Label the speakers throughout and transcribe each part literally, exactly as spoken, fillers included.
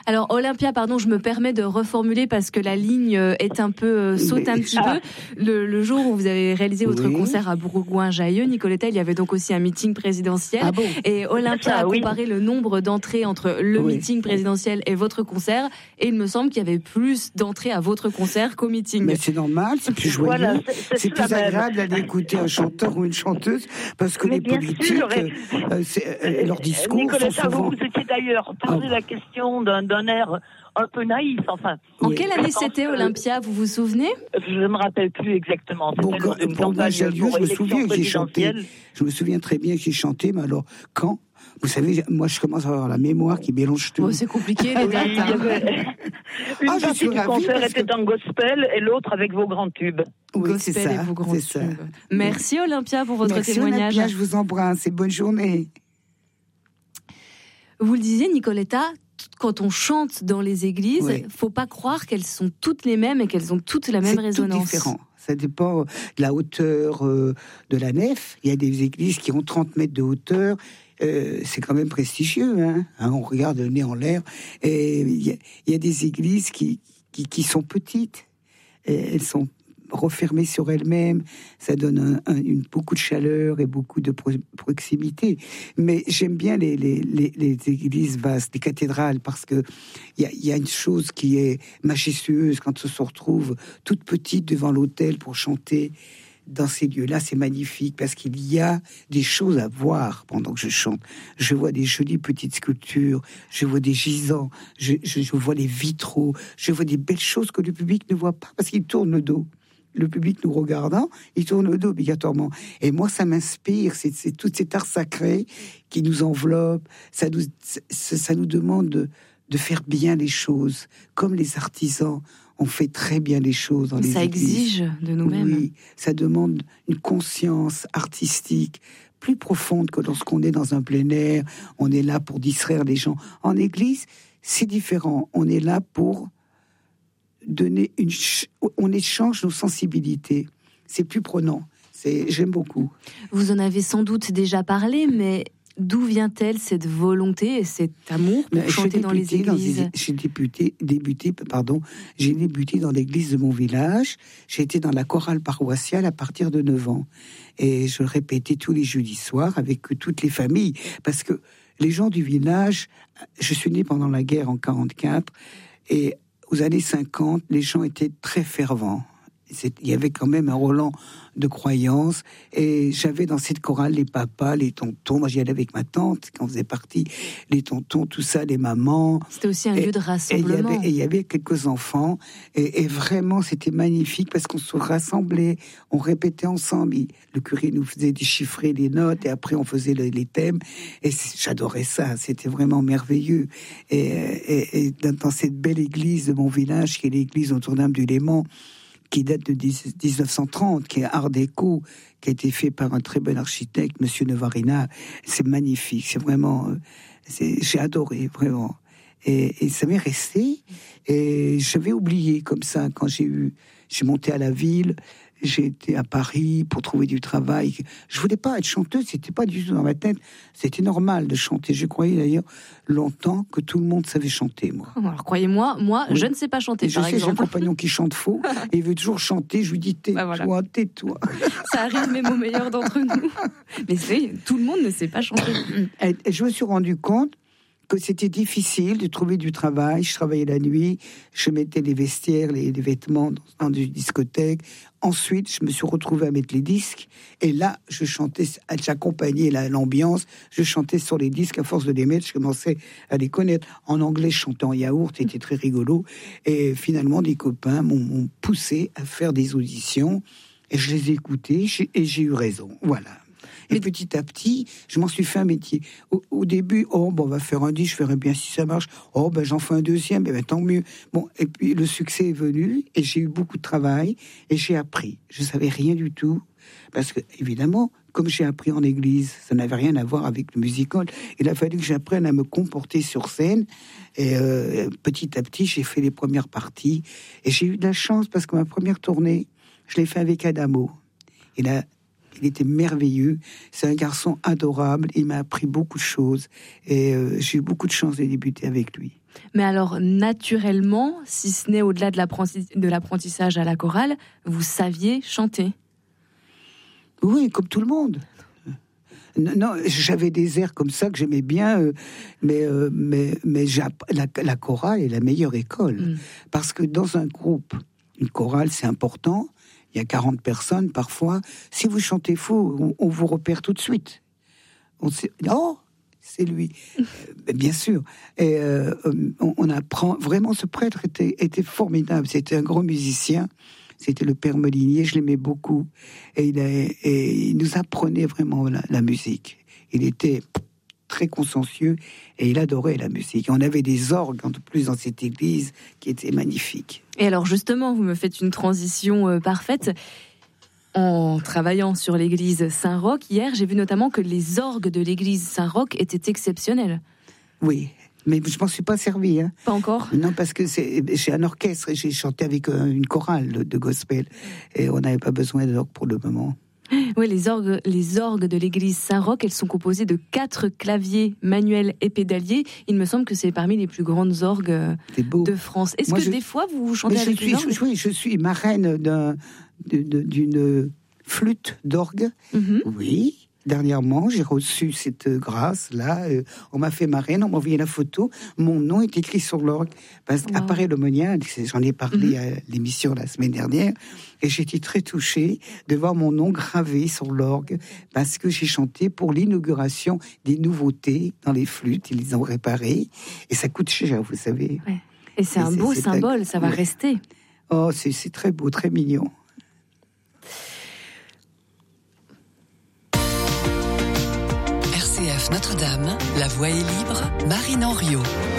Speaker 1: Alors Olympia, pardon, je me permets de reformuler parce que la ligne est un peu euh, saute un petit ah. peu. Le, le jour où vous avez réalisé votre oui. concert à Bourgoin-Jallieu, Nicoletta, il y avait donc aussi un meeting présidentiel. Ah bon et Olympia ah, a comparé oui. le nombre d'entrées entre le oui. meeting présidentiel et votre concert. Et il me semble qu'il y avait plus d'entrées à votre concert qu'au meeting.
Speaker 2: Mais c'est normal, c'est plus joyeux. Voilà, c'est, c'est, c'est plus agréable d'aller écouter un chanteur ou une chanteuse parce que mais les politiques, sûr, et... euh, c'est, euh, leurs discours
Speaker 3: Nicoletta,
Speaker 2: sont souvent...
Speaker 3: vous vous étiez d'ailleurs posé oh. la question d'un, d'un air un peu naïf, enfin.
Speaker 1: En oui. quelle année c'était Olympia, vous vous souvenez?
Speaker 3: Je ne me rappelle plus exactement.
Speaker 2: Bon, quand, pendant Jallieu, je me souviens que j'ai chanté. Je me souviens très bien que j'ai chanté, mais alors, quand? Vous savez, moi, je commence à avoir la mémoire qui mélange tout.
Speaker 1: Oh, c'est compliqué, les dates.
Speaker 3: Une ah, partie du concert était que... en gospel et l'autre avec vos grands tubes.
Speaker 2: Oui,
Speaker 1: gospel
Speaker 2: c'est ça,
Speaker 1: et vos grands
Speaker 2: c'est ça.
Speaker 1: tubes. Merci, Olympia, pour votre
Speaker 2: Merci,
Speaker 1: témoignage.
Speaker 2: Olympia, je vous embrasse et bonne journée.
Speaker 1: Vous le disiez, Nicoletta, quand on chante dans les églises, il oui. ne faut pas croire qu'elles sont toutes les mêmes et qu'elles ont toutes la même
Speaker 2: c'est
Speaker 1: résonance.
Speaker 2: C'est tout différent. Ça dépend de la hauteur euh, de la nef. Il y a des églises qui ont trente mètres de hauteur. Euh, c'est quand même prestigieux. Hein, hein, on regarde le nez en l'air. Et il y a, il y a des églises qui, qui, qui sont petites. Et elles sont refermées sur elles-mêmes. Ça donne un, un, une, beaucoup de chaleur et beaucoup de pro- proximité. Mais j'aime bien les, les, les, les églises vastes, les cathédrales, parce que il y a, y a une chose qui est majestueuse quand on se retrouve toute petite devant l'autel pour chanter. Dans ces lieux-là, c'est magnifique parce qu'il y a des choses à voir pendant que je chante. Je vois des jolies petites sculptures, je vois des gisants, je, je, je vois les vitraux, je vois des belles choses que le public ne voit pas parce qu'il tourne le dos. Le public nous regardant, il tourne le dos obligatoirement. Et moi, ça m'inspire, c'est, c'est tout cet art sacré qui nous enveloppe, ça nous, ça, ça nous demande de, de faire bien les choses, comme les artisans. On fait très bien les choses dans les
Speaker 1: ça
Speaker 2: églises.
Speaker 1: Ça exige de nous-mêmes.
Speaker 2: Oui, ça demande une conscience artistique plus profonde que lorsqu'on est dans un plein air. On est là pour distraire les gens. En église, c'est différent. On est là pour donner une... On échange nos sensibilités. C'est plus prenant. C'est... J'aime beaucoup.
Speaker 1: Vous en avez sans doute déjà parlé, mais... D'où vient-elle cette volonté et cet amour pour chanter dans les églises? Dans des,
Speaker 2: j'ai débuté, débuté, pardon, j'ai débuté dans l'église de mon village. J'ai été dans la chorale paroissiale à partir de neuf ans. Et je le répétais tous les jeudis soirs avec toutes les familles. Parce que les gens du village, je suis né pendant la guerre en quarante-quatre, et aux années cinquante, les gens étaient très fervents. C'est, il y avait quand même un Roland de croyance, et j'avais dans cette chorale les papas, les tontons. Moi, j'y allais avec ma tante quand on faisait partie, les tontons, tout ça, les mamans.
Speaker 1: C'était aussi un et, lieu de rassemblement.
Speaker 2: Et il y avait quelques enfants, et, et vraiment, c'était magnifique parce qu'on se rassemblait, on répétait ensemble. Il, le curé nous faisait déchiffrer les notes, et après, on faisait le, les thèmes. Et j'adorais ça. C'était vraiment merveilleux. Et, et, et dans cette belle église de mon village, qui est l'église Notre-Dame du Léman, qui date de dix-neuf cent trente, qui est art déco, qui a été fait par un très bon architecte, Monsieur Nevarina. C'est magnifique, c'est vraiment... C'est, j'ai adoré, vraiment. Et, et ça m'est resté. Et j'avais oublié comme ça, quand j'ai eu... J'ai monté à la ville, j'ai été à Paris pour trouver du travail. Je voulais pas être chanteuse, c'était pas du tout dans ma tête. C'était normal de chanter. Je croyais d'ailleurs longtemps que tout le monde savait chanter, moi.
Speaker 1: Alors croyez-moi, moi, oui. je ne sais pas chanter,
Speaker 2: je
Speaker 1: par
Speaker 2: sais,
Speaker 1: exemple.
Speaker 2: J'ai un compagnon qui chante faux, et il veut toujours chanter. Je lui dis tais-toi, bah voilà. tais-toi.
Speaker 1: Ça arrive même aux meilleurs d'entre nous. Mais c'est, tout le monde ne sait pas chanter.
Speaker 2: Et, et je me suis rendu compte que c'était difficile de trouver du travail. Je travaillais la nuit, je mettais les vestiaires, les, les vêtements dans, dans une discothèque. Ensuite, je me suis retrouvé à mettre les disques. Et là, je chantais, j'accompagnais la, l'ambiance. Je chantais sur les disques. À force de les mettre, je commençais à les connaître. En anglais, je chantais en yaourt, c'était très rigolo. Et finalement, des copains m'ont, m'ont poussé à faire des auditions. Et je les ai écoutés et j'ai eu raison. Voilà. Et Mais... petit à petit, je m'en suis fait un métier. Au, au début, oh, bon, on va faire un disque, je verrai bien si ça marche. Oh, ben, j'en fais un deuxième, ben, tant mieux. Bon, et puis le succès est venu, et j'ai eu beaucoup de travail, et j'ai appris. Je savais rien du tout, parce que, évidemment, comme j'ai appris en église, ça n'avait rien à voir avec le musical. Il a fallu que j'apprenne à me comporter sur scène, et euh, petit à petit, j'ai fait les premières parties, et j'ai eu de la chance, parce que ma première tournée, je l'ai fait avec Adamo. Il a Il était merveilleux. C'est un garçon adorable. Il m'a appris beaucoup de choses. Et euh, j'ai eu beaucoup de chance de débuter avec lui.
Speaker 1: Mais alors, naturellement, si ce n'est au-delà de, l'apprenti- de l'apprentissage à la chorale, vous saviez chanter?
Speaker 2: Oui, comme tout le monde. Non, j'avais des airs comme ça que j'aimais bien, euh, mais, euh, mais, mais la, la chorale est la meilleure école. Mm. Parce que dans un groupe, une chorale, c'est important. Il y a quarante personnes parfois. Si vous chantez faux, on, on vous repère tout de suite. On sait, oh, c'est lui. euh, bien sûr. Et euh, on, on apprend. Vraiment, ce prêtre était, était formidable. C'était un grand musicien. C'était le père Molinier, je l'aimais beaucoup. Et il, a, et il nous apprenait vraiment la, la musique. Il était très consciencieux et il adorait la musique. On avait des orgues, en plus, dans cette église qui étaient magnifiques.
Speaker 1: Et alors, justement, vous me faites une transition euh, parfaite. En travaillant sur l'église Saint-Roch, hier, j'ai vu notamment que les orgues de l'église Saint-Roch étaient exceptionnels.
Speaker 2: Oui. Mais je m'en suis pas servi. Hein.
Speaker 1: Pas encore ?
Speaker 2: Non, parce que c'est, j'ai un orchestre et j'ai chanté avec une chorale de gospel. Et on n'avait pas besoin d'orgue pour le moment.
Speaker 1: Oui, les orgues, les orgues de l'église Saint-Roch, elles sont composées de quatre claviers manuels et pédaliers. Il me semble que c'est parmi les plus grandes orgues de France. Est-ce Moi, que je... des fois, vous chantez avec
Speaker 2: suis,
Speaker 1: les orgues ?
Speaker 2: Oui, je suis marraine d'un, d'une flûte d'orgue. Mm-hmm. Oui. Dernièrement, j'ai reçu cette grâce-là. Euh, on m'a fait marraine, on m'a envoyé la photo. Mon nom est écrit sur l'orgue. Parce qu'à wow. Paris Lemonien, j'en ai parlé mm-hmm. à l'émission la semaine dernière, et j'étais très touchée de voir mon nom gravé sur l'orgue, parce que j'ai chanté pour l'inauguration des nouveautés dans les flûtes. Ils les ont réparées. Et ça coûte cher, vous savez.
Speaker 1: Ouais. Et c'est et un c'est, beau c'est symbole, un... ça va ouais. rester.
Speaker 2: Oh, c'est, c'est très beau, très mignon.
Speaker 4: Notre-Dame, la voix est libre, Marine Henriot.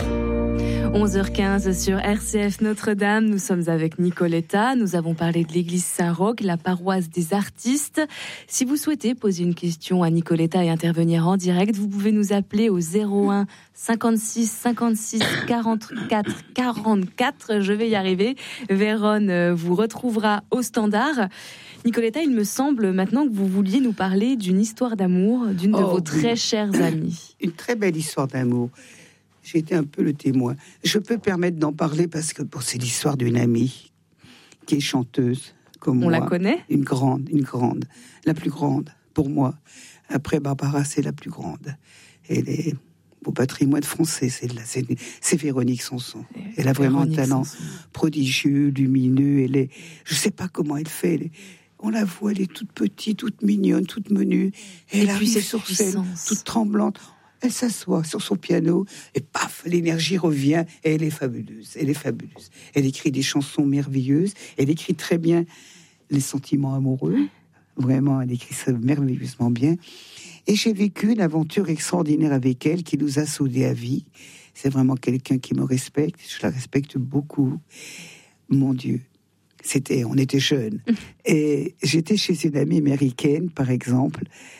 Speaker 1: onze heures quinze sur R C F Notre-Dame, nous sommes avec Nicoletta, nous avons parlé de l'église Saint-Roch, la paroisse des artistes. Si vous souhaitez poser une question à Nicoletta et intervenir en direct, vous pouvez nous appeler au zéro un cinquante-six cinquante-six quarante-quatre quarante-quatre, je vais y arriver. Vérone vous retrouvera au standard. Nicoletta, il me semble maintenant que vous vouliez nous parler d'une histoire d'amour d'une oh, de vos oui. très chères amies.
Speaker 2: Une très belle histoire d'amour. J'ai été un peu le témoin. Je peux permettre d'en parler parce que bon, c'est l'histoire d'une amie qui est chanteuse comme
Speaker 1: On
Speaker 2: moi.
Speaker 1: On la connaît ?
Speaker 2: Une grande, une grande. La plus grande pour moi. Après Barbara, c'est la plus grande. Elle est au patrimoine français. C'est, la, c'est, c'est Véronique Sanson. Elle a vraiment Véronique un talent Sanson. prodigieux, lumineux. Elle est, je ne sais pas comment elle fait. Elle est, on la voit, elle est toute petite, toute mignonne, toute menue. Et elle arrive sur scène, toute tremblante. Elle s'assoit sur son piano et paf, l'énergie revient et elle est fabuleuse. Elle est fabuleuse. Elle écrit des chansons merveilleuses. Elle écrit très bien les sentiments amoureux. Vraiment, elle écrit ça merveilleusement bien. Et j'ai vécu une aventure extraordinaire avec elle qui nous a soudés à vie. C'est vraiment quelqu'un qui me respecte. Je la respecte beaucoup. Mon Dieu. C'était, on était jeunes. Et j'étais chez une amie américaine, par exemple,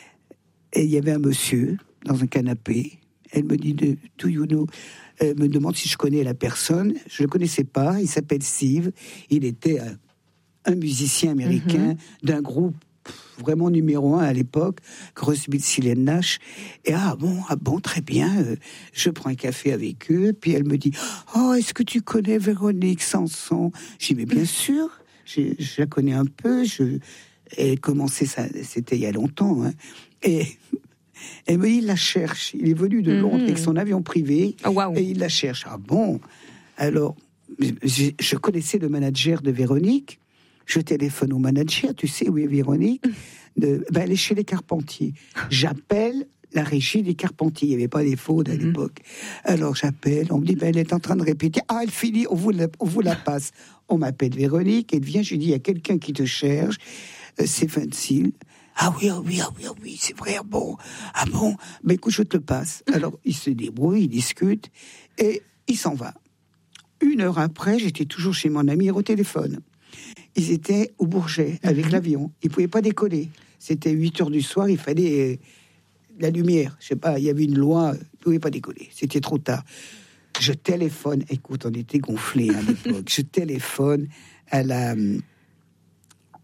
Speaker 2: et il y avait un monsieur dans un canapé. Elle me dit, de, do you know, elle me demande si je connais la personne. Je ne le connaissais pas. Il s'appelle Steve. Il était un, un musicien américain mm-hmm. d'un groupe vraiment numéro un à l'époque, Crosby, Stills and Nash. Et ah bon, ah bon, très bien. Euh, je prends un café avec eux. Puis elle me dit, oh, est-ce que tu connais Véronique Sanson ? J'ai dit, mais bien sûr, je, je la connais un peu. Je, elle commençait ça, c'était il y a longtemps. Hein. Et elle me dit, il la cherche. Il est venu de Londres mm-hmm. avec son avion privé.
Speaker 1: Oh, wow.
Speaker 2: Et il la cherche. Ah bon ? Alors, je, je connaissais le manager de Véronique. Je téléphone au manager, tu sais où est Véronique ? de, ben Elle est chez les Carpentiers. J'appelle la régie des Carpentiers. Il n'y avait pas les fautes à mm-hmm. l'époque. Alors j'appelle, on me dit, ben, elle est en train de répéter. Ah, elle finit, on vous la, on vous la passe. On m'appelle Véronique, elle vient, je lui dis, il y a quelqu'un qui te cherche. Euh, c'est Vincile. Ah oui, ah oui, ah oui, ah oui, c'est vrai, ah bon. Ah bon, ben écoute, je te le passe. Alors il se débrouille, il discute, et il s'en va. Une heure après, j'étais toujours chez mon ami au téléphone. Ils étaient au Bourget avec mmh. l'avion. Ils ne pouvaient pas décoller. C'était huit heures du soir, il fallait euh, la lumière. Je sais pas, il y avait une loi, ils ne pouvaient pas décoller. C'était trop tard. Je téléphone, écoute, on était gonflés à l'époque. Je téléphone à la,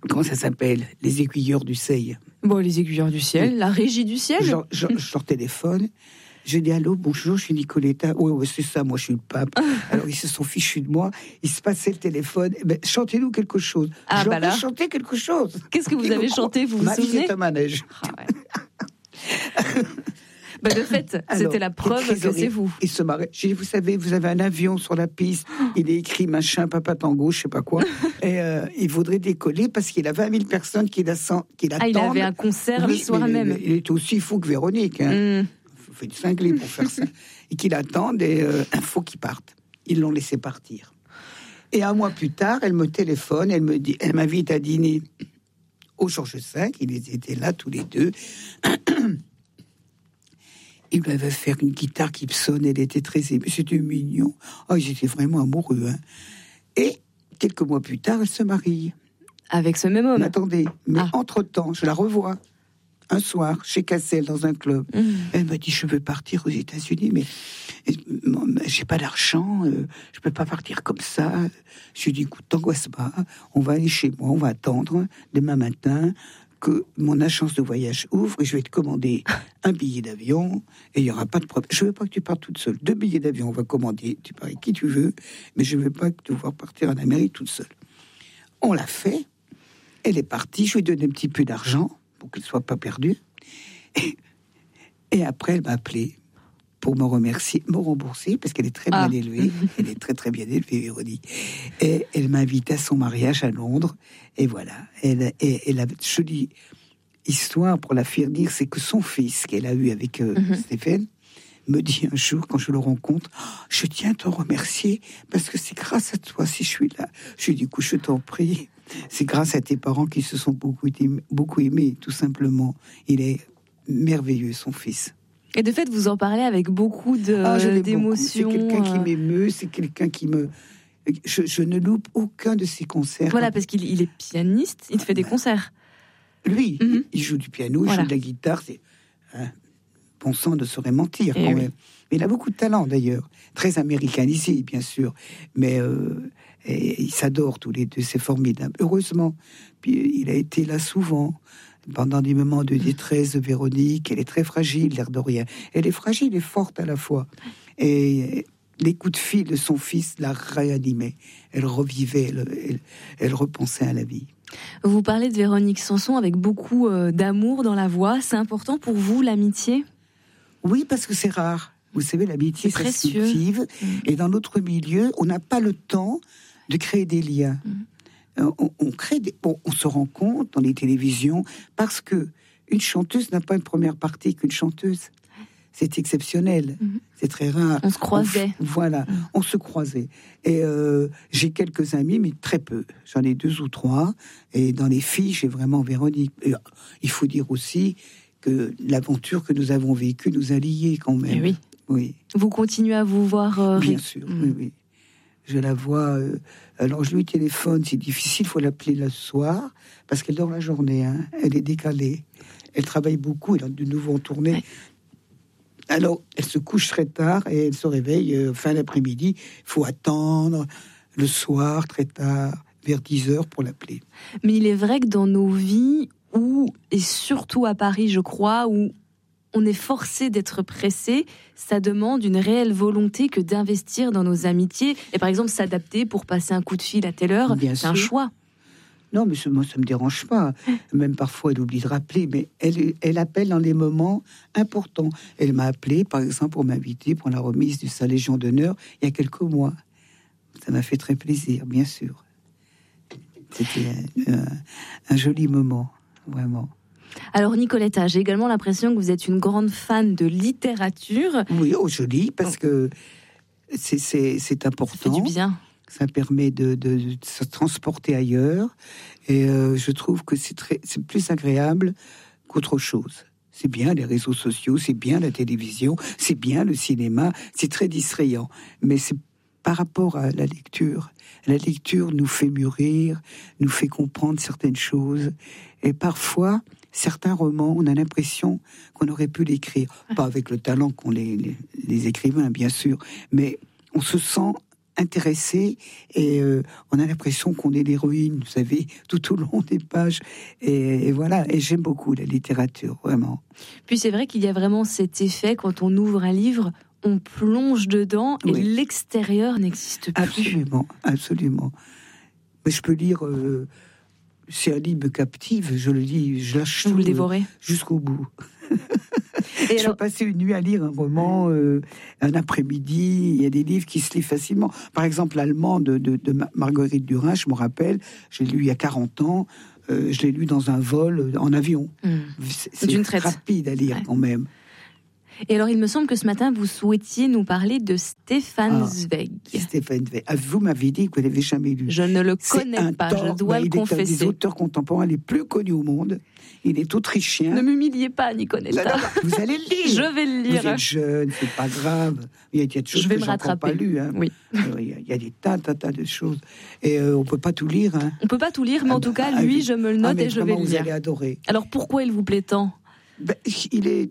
Speaker 2: comment ça s'appelle, les aiguilleurs du ciel.
Speaker 1: Bon, les aiguilleurs du ciel, oui. La régie du ciel.
Speaker 2: Je, je, je leur téléphone. Je dis allô, bonjour, je suis Nicoletta. Oui, ouais, c'est ça, moi je suis le pape. Alors ils se sont fichus de moi, ils se passaient le téléphone. Eh ben, chantez-nous quelque chose.
Speaker 1: Ah,
Speaker 2: je
Speaker 1: bah
Speaker 2: leur ai chanté quelque chose.
Speaker 1: Qu'est-ce que vous avez chanté, vous vous
Speaker 2: Ma
Speaker 1: souvenez?
Speaker 2: vie est un manège.
Speaker 1: Ah, ouais. Bah, de fait, alors, c'était la preuve que c'est vous.
Speaker 2: Ils se marraient. J'ai dit, vous savez, vous avez un avion sur la piste, il est écrit machin, papa tango, je sais pas quoi, et euh, il voudrait décoller parce qu'il a vingt mille personnes qui l'attendent.
Speaker 1: Ah, il avait un concert
Speaker 2: oui,
Speaker 1: le soir
Speaker 2: mais,
Speaker 1: même.
Speaker 2: Mais, il est aussi fou que Véronique. Hein. Mm. Il faut être cinglé pour faire ça. Et qu'il attende et il euh, faut qu'il parte. Ils l'ont laissé partir. Et un mois plus tard, elle me téléphone, elle me dit, elle m'invite à dîner au Georges cinq, ils étaient là tous les deux. Il m'avait fait une guitare qui sonne, elle était très émue, c'était mignon. Oh, ils étaient vraiment amoureux. Hein. Et quelques mois plus tard, elle se marie.
Speaker 1: Avec ce même homme?
Speaker 2: Mais attendez, mais ah. entre-temps, je la revois. Un soir, chez Cassel, dans un club. Mmh. Elle m'a dit, je veux partir aux États-Unis, mais j'ai pas d'argent, euh, je peux pas partir comme ça. Je lui ai dit, écoute, t'angoisse pas, on va aller chez moi, on va attendre demain matin que mon agence de voyage ouvre et je vais te commander un billet d'avion et il y aura pas de problème. Je veux pas que tu partes toute seule. Deux billets d'avion, on va commander, tu pars avec qui tu veux, mais je veux pas que tu devoir partir en Amérique toute seule. On l'a fait, elle est partie, je lui ai donné un petit peu d'argent pour qu'elle ne soit pas perdue. Et, et après, elle m'a appelé pour me remercier, me rembourser, parce qu'elle est très bien ah. élevée. Elle est très, très bien élevée, Véronique. Et elle m'a invité à son mariage à Londres. Et voilà. Elle, et, et la jolie histoire, pour la faire dire, c'est que son fils, qu'elle a eu avec euh, mm-hmm. Stéphane, me dit un jour, quand je le rencontre, oh, je tiens à te remercier, parce que c'est grâce à toi si je suis là. Je lui dis, du coup, je t'en prie. C'est grâce à tes parents qui se sont beaucoup aimés, beaucoup aimés, tout simplement. Il est merveilleux, son fils.
Speaker 1: Et de fait, vous en parlez avec beaucoup de,
Speaker 2: ah,
Speaker 1: d'émotions.
Speaker 2: C'est quelqu'un qui m'émeut, c'est quelqu'un qui me... Je, je ne loupe aucun de ses concerts.
Speaker 1: Voilà, parce qu'il il est pianiste, il fait des concerts.
Speaker 2: Lui, mm-hmm. il joue du piano, voilà. Il joue de la guitare, c'est... Hein, bon sang ne saurait mentir, quand oui. même. Mais il a beaucoup de talent, d'ailleurs. Très américanisé, bien sûr. Mais... Euh, Et ils s'adorent tous les deux, c'est formidable. Heureusement, puis il a été là souvent, pendant des moments de détresse de Véronique. Elle est très fragile, l'air de rien. Elle est fragile et forte à la fois. Et les coups de fil de son fils la réanimaient. Elle revivait, elle, elle, elle repensait à la vie.
Speaker 1: Vous parlez de Véronique Sanson avec beaucoup d'amour dans la voix. C'est important pour vous, l'amitié ?
Speaker 2: Oui, parce que c'est rare. Vous savez, l'amitié,
Speaker 1: c'est
Speaker 2: ça se cultive. Mmh. Et dans notre milieu, on n'a pas le temps de créer des liens. Mmh. On, on crée des, on, on se rend compte dans les télévisions parce que une chanteuse n'a pas une première partie qu'une chanteuse. C'est exceptionnel. Mmh. C'est très rare.
Speaker 1: On se croisait.
Speaker 2: On, voilà, mmh. on se croisait. Et euh, j'ai quelques amis, mais très peu. J'en ai deux ou trois. Et dans les filles, j'ai vraiment Véronique. Et il faut dire aussi que l'aventure que nous avons vécue nous a liés quand même.
Speaker 1: Et oui.
Speaker 2: Oui.
Speaker 1: Vous continuez à vous voir euh,
Speaker 2: Bien sûr, mmh. oui, oui. Je la vois. Euh, alors, je lui téléphone, c'est difficile, il faut l'appeler le soir, parce qu'elle dort la journée, hein, elle est décalée. Elle travaille beaucoup, elle a de nouveau en tournée. Ouais. Alors, elle se couche très tard et elle se réveille euh, fin d'après-midi. Il faut attendre le soir, très tard, vers dix heures pour l'appeler.
Speaker 1: Mais il est vrai que dans nos vies, où, et surtout à Paris, je crois, où on est forcé d'être pressé, ça demande une réelle volonté que d'investir dans nos amitiés. Et par exemple, s'adapter pour passer un coup de fil à telle heure,
Speaker 2: Bien
Speaker 1: c'est
Speaker 2: sûr.
Speaker 1: un choix.
Speaker 2: Non, mais moi, ça ne me dérange pas. Même parfois, elle oublie de rappeler, mais elle, elle appelle dans les moments importants. Elle m'a appelé, par exemple, pour m'inviter pour la remise de sa Légion d'honneur il y a quelques mois. Ça m'a fait très plaisir, bien sûr. C'était un, un, un joli moment, vraiment.
Speaker 1: Alors Nicoletta, j'ai également l'impression que vous êtes une grande fan de littérature.
Speaker 2: Oui, oh joli, parce que c'est, c'est, c'est important.
Speaker 1: Ça fait du bien.
Speaker 2: Ça permet de, de, de se transporter ailleurs. Et euh, je trouve que c'est, très, c'est plus agréable qu'autre chose. C'est bien les réseaux sociaux, c'est bien la télévision, c'est bien le cinéma, c'est très distrayant. Mais c'est par rapport à la lecture. La lecture nous fait mûrir, nous fait comprendre certaines choses. Et parfois, certains romans, on a l'impression qu'on aurait pu l'écrire. Pas avec le talent qu'ont les, les, les écrivains, bien sûr, mais on se sent intéressé et euh, on a l'impression qu'on est l'héroïne, vous savez, tout au long des pages. Et, et voilà, et j'aime beaucoup la littérature, vraiment.
Speaker 1: Puis c'est vrai qu'il y a vraiment cet effet, quand on ouvre un livre, on plonge dedans et oui. l'extérieur n'existe plus.
Speaker 2: Absolument, absolument. Mais je peux lire... Euh, c'est un livre me captive, je le lis, je lâche
Speaker 1: Vous
Speaker 2: tout
Speaker 1: le dévorez
Speaker 2: euh, jusqu'au bout.
Speaker 1: Et
Speaker 2: je
Speaker 1: alors...
Speaker 2: peux passer une nuit à lire un roman, euh, un après-midi. Il y a des livres qui se lisent facilement. Par exemple, l'Allemand de, de, de Marguerite Duras, je me rappelle, je l'ai lu il y a quarante ans. Euh, je l'ai lu dans un vol, en avion. Mmh. C'est, c'est
Speaker 1: D'une traite.
Speaker 2: Rapide à lire, ouais. Quand même.
Speaker 1: Et alors, il me semble que ce matin, vous souhaitiez nous parler de Stefan ah, Zweig.
Speaker 2: Stefan Zweig. Ah, vous m'avez dit que vous ne l'avez jamais lu.
Speaker 1: Je ne le connais pas, je dois bah, le
Speaker 2: il
Speaker 1: confesser.
Speaker 2: Il est un des auteurs contemporains les plus connus au monde. Il est autrichien.
Speaker 1: Ne m'humiliez pas, Nicoletta.
Speaker 2: Non, non, vous allez le lire.
Speaker 1: Je vais le lire.
Speaker 2: Vous êtes jeune, c'est pas grave. Il y a, il y a des choses
Speaker 1: je vais
Speaker 2: que
Speaker 1: me
Speaker 2: j'ai
Speaker 1: rattraper.
Speaker 2: Pas lu, hein.
Speaker 1: Oui.
Speaker 2: Alors, il, y a, il y a des tas, tas, tas de choses. Et euh, on peut pas tout lire. Hein.
Speaker 1: On peut pas tout lire, mais ah, en tout cas, lui, ah, je me le note
Speaker 2: ah,
Speaker 1: et je vais le lire.
Speaker 2: Vous allez adorer.
Speaker 1: Alors, pourquoi il vous plaît tant?
Speaker 2: Ben, il est...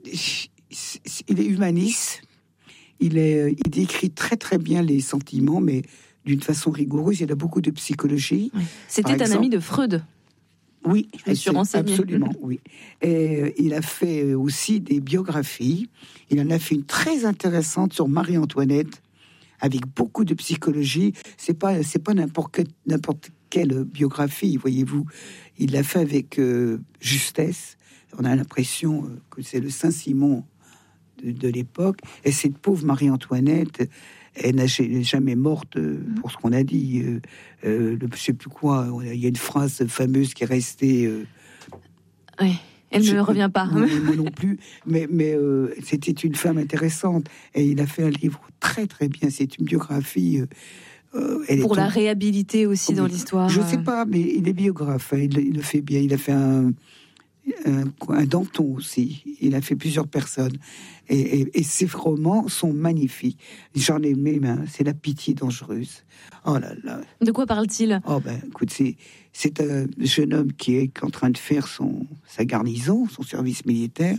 Speaker 2: Il est humaniste, il, est, il décrit très très bien les sentiments, mais d'une façon rigoureuse. Il a beaucoup de psychologie.
Speaker 1: Oui. C'était un exemple. ami de Freud.
Speaker 2: Oui,
Speaker 1: je me suis renseignée.
Speaker 2: Absolument, oui. Et il a fait aussi des biographies. Il en a fait une très intéressante sur Marie-Antoinette, avec beaucoup de psychologie. C'est pas, c'est pas n'importe quelle, n'importe quelle biographie, voyez-vous. Il l'a fait avec euh, justesse. On a l'impression que c'est le Saint-Simon de, de l'époque. Et cette pauvre Marie-Antoinette, elle n'a jamais morte pour ce qu'on a dit. Euh, euh, le, je sais plus quoi. Il y a une phrase fameuse qui est restée. Euh,
Speaker 1: oui, elle ne me revient pas.
Speaker 2: Moi, moi non plus. Mais, mais euh, c'était une femme intéressante. Et il a fait un livre très très bien. C'est une biographie. Euh, elle
Speaker 1: pour
Speaker 2: est
Speaker 1: la
Speaker 2: en...
Speaker 1: réhabiliter aussi oh, dans l'histoire.
Speaker 2: Je ne sais pas, mais il est biographe. Hein, il, il le fait bien. Il a fait un. Un, un Danton aussi, il a fait plusieurs personnes et, et, et ses romans sont magnifiques. J'en ai aimé, hein, c'est La Pitié dangereuse. Oh là là.
Speaker 1: De quoi parle-t-il?
Speaker 2: Oh ben, écoute, c'est c'est un jeune homme qui est en train de faire son sa garnison, son service militaire,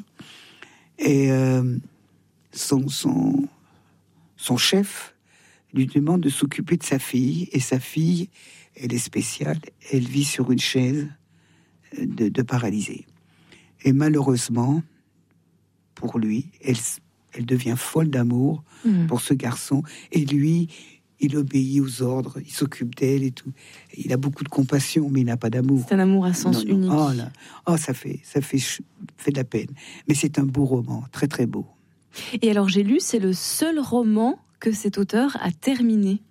Speaker 2: et euh, son son son chef lui demande de s'occuper de sa fille, et sa fille, elle est spéciale, elle vit sur une chaise de, de paralysée. Et malheureusement, pour lui, elle, elle devient folle d'amour mmh. pour ce garçon. Et lui, il obéit aux ordres, il s'occupe d'elle et tout. Il a beaucoup de compassion, mais il n'a pas d'amour.
Speaker 1: C'est un amour à sens non, non. unique.
Speaker 2: Oh, là. oh ça, fait, ça fait, fait de la peine. Mais c'est un beau roman, très très beau.
Speaker 1: Et alors j'ai lu, c'est le seul roman que cet auteur a terminé.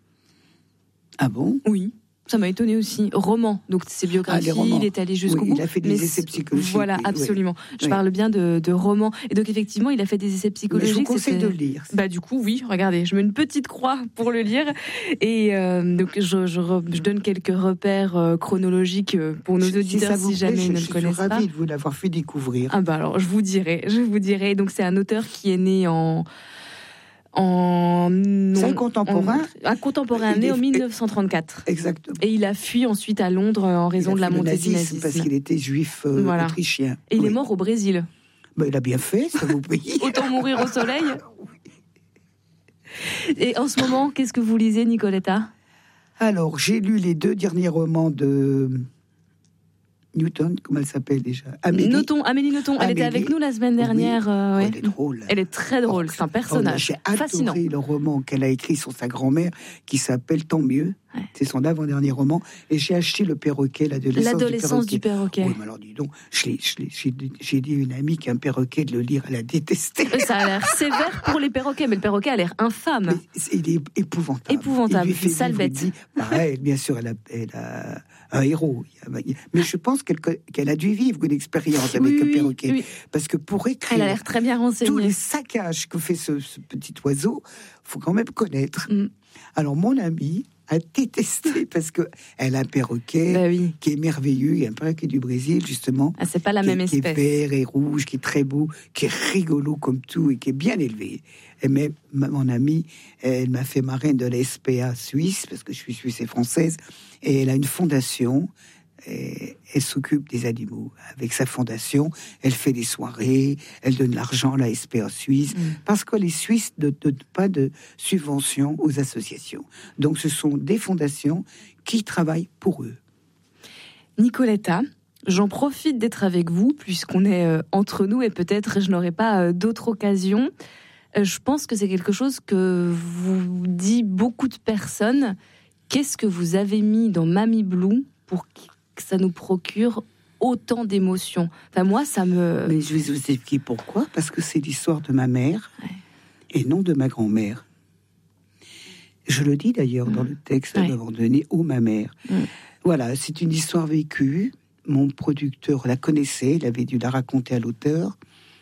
Speaker 2: Ah bon?
Speaker 1: Oui. Ça m'a étonné aussi. Roman, donc ses biographies, ah, il est allé jusqu'au
Speaker 2: oui,
Speaker 1: bout.
Speaker 2: Il a fait des mais essais psychologiques.
Speaker 1: Voilà, absolument. Oui. Je oui. parle bien de, de romans. Et donc effectivement, il a fait des essais psychologiques.
Speaker 2: Mais je vous conseille de le lire.
Speaker 1: Bah du coup, oui. Regardez, je mets une petite croix pour le lire. Et euh, donc je, je, je donne quelques repères euh, chronologiques pour nos auditeurs si, si jamais plaît, ils ne le connaissent pas.
Speaker 2: Je suis ravie de vous l'avoir fait découvrir.
Speaker 1: Ah bah alors, je vous dirai, je vous dirai. Donc c'est un auteur qui est né en En...
Speaker 2: C'est un contemporain.
Speaker 1: En... Un contemporain né en mille neuf cent trente-quatre.
Speaker 2: Exactement.
Speaker 1: Et il a fui ensuite à Londres en raison de la montée du nazisme.
Speaker 2: Parce qu'il était juif euh, voilà. autrichien.
Speaker 1: Et il
Speaker 2: oui.
Speaker 1: est mort au Brésil.
Speaker 2: Ben, il a bien fait, ça vous paye.
Speaker 1: Autant mourir au soleil. Et en ce moment, qu'est-ce que vous lisez, Nicoletta?
Speaker 2: Alors, j'ai lu les deux derniers romans de Newton, comment elle s'appelle déjà? Amélie.
Speaker 1: Nothomb, Amélie Nothomb. Elle
Speaker 2: Amélie.
Speaker 1: était avec nous la semaine dernière.
Speaker 2: Oui.
Speaker 1: Euh, ouais.
Speaker 2: Elle est drôle.
Speaker 1: Elle est très drôle.
Speaker 2: Oh,
Speaker 1: c'est un personnage
Speaker 2: oh, j'ai
Speaker 1: fascinant.
Speaker 2: J'ai adoré le roman qu'elle a écrit sur sa grand-mère, qui s'appelle Tant mieux.
Speaker 1: Ouais.
Speaker 2: C'est son avant-dernier roman. Et j'ai acheté Le Perroquet, l'adolescence,
Speaker 1: l'adolescence du perroquet.
Speaker 2: Du perroquet. Oui, mais alors dis donc, je l'ai, je l'ai, j'ai, j'ai dit à une amie qu'un perroquet de le lire, elle a détesté.
Speaker 1: Ça a l'air sévère pour les perroquets, mais le perroquet a l'air infâme.
Speaker 2: Mais il est épouvantable.
Speaker 1: Épouvantable, une sale bête.
Speaker 2: Pareil, bien sûr, elle a, elle a un héros. Mais je pense qu'elle, qu'elle a dû vivre une expérience avec
Speaker 1: oui,
Speaker 2: un perroquet.
Speaker 1: Oui.
Speaker 2: Parce que pour écrire
Speaker 1: elle a l'air très bien renseignée.
Speaker 2: tous les saccages que fait ce, ce petit oiseau, faut quand même connaître.
Speaker 1: Mm.
Speaker 2: Alors mon amie a détesté parce que elle a un perroquet
Speaker 1: bah oui.
Speaker 2: qui est merveilleux. Il y a un perroquet du Brésil justement.
Speaker 1: Ah, c'est pas la
Speaker 2: qui,
Speaker 1: même
Speaker 2: qui
Speaker 1: espèce.
Speaker 2: Qui est vert et rouge, qui est très beau, qui est rigolo comme tout et qui est bien élevé. Et même mon amie, elle m'a fait marraine de la S P A suisse parce que je suis suisse et française et elle a une fondation Et elle s'occupe des animaux. Avec sa fondation, elle fait des soirées, elle donne l'argent à la S P A Suisse, mmh. parce que les Suisses ne donnent pas de subventions aux associations. Donc ce sont des fondations qui travaillent pour eux.
Speaker 1: Nicoletta, j'en profite d'être avec vous, puisqu'on est euh, entre nous, et peut-être je n'aurai pas euh, d'autres occasions. Euh, je pense que c'est quelque chose que vous dit beaucoup de personnes. Qu'est-ce que vous avez mis dans Mamie Blue pour que ça nous procure autant d'émotions? Enfin, moi, ça me...
Speaker 2: Mais je vais vous expliquer pourquoi. Parce que c'est l'histoire de ma mère, ouais. et non de ma grand-mère. Je le dis d'ailleurs mmh. dans le texte ouais. d'avoir donné « Oh, ma mère mmh. ». Voilà, c'est une histoire vécue. Mon producteur la connaissait, il avait dû la raconter à l'auteur.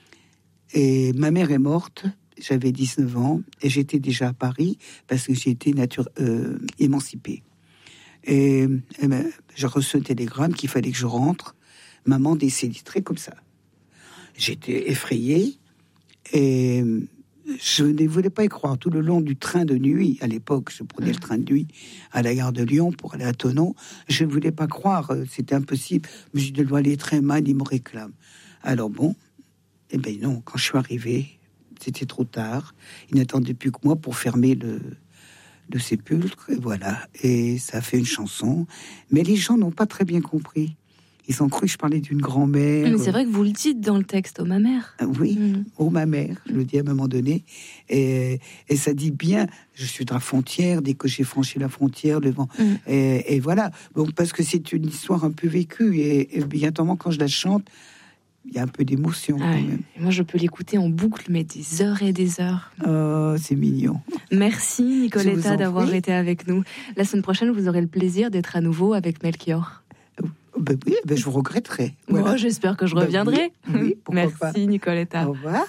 Speaker 2: Et ma mère est morte, j'avais dix-neuf ans, et j'étais déjà à Paris, parce que j'ai été nature, euh, émancipée. Et, et ben, j'ai reçu un télégramme qu'il fallait que je rentre. Maman décédée, très comme ça. J'étais effrayée, et je ne voulais pas y croire. Tout le long du train de nuit, à l'époque, je prenais mmh. le train de nuit à la gare de Lyon pour aller à Thonon. Je ne voulais pas croire, c'était impossible. Mais je dois aller très mal, il me réclame. Alors bon, eh bien non, quand je suis arrivé, c'était trop tard. Il n'attendait plus que moi pour fermer le, le sépulcre, et voilà. Et ça a fait une chanson. Mais les gens n'ont pas très bien compris. Ils ont cru que je parlais d'une grand-mère.
Speaker 1: Mais c'est vrai que vous le dites dans le texte, « Oh ma mère ».
Speaker 2: Oui, mmh. « Oh ma mère », je le dis à un moment donné. Et, et ça dit bien, je suis de la frontière, dès que j'ai franchi la frontière, le vent. Mmh. Et, et voilà, bon, parce que c'est une histoire un peu vécue. Et, et bientôt, quand je la chante, il y a un peu d'émotion ah, quand même.
Speaker 1: Moi, je peux l'écouter en boucle, mais des heures et des heures.
Speaker 2: Oh, c'est mignon.
Speaker 1: Merci, Nicoletta, d'avoir prie. été avec nous. La semaine prochaine, vous aurez le plaisir d'être à nouveau avec Melchior.
Speaker 2: Ben oui, ben je vous regretterai.
Speaker 1: Voilà. Oh, j'espère que je reviendrai.
Speaker 2: Ben oui, oui,
Speaker 1: merci,
Speaker 2: pas.
Speaker 1: Nicoletta.
Speaker 2: Au revoir.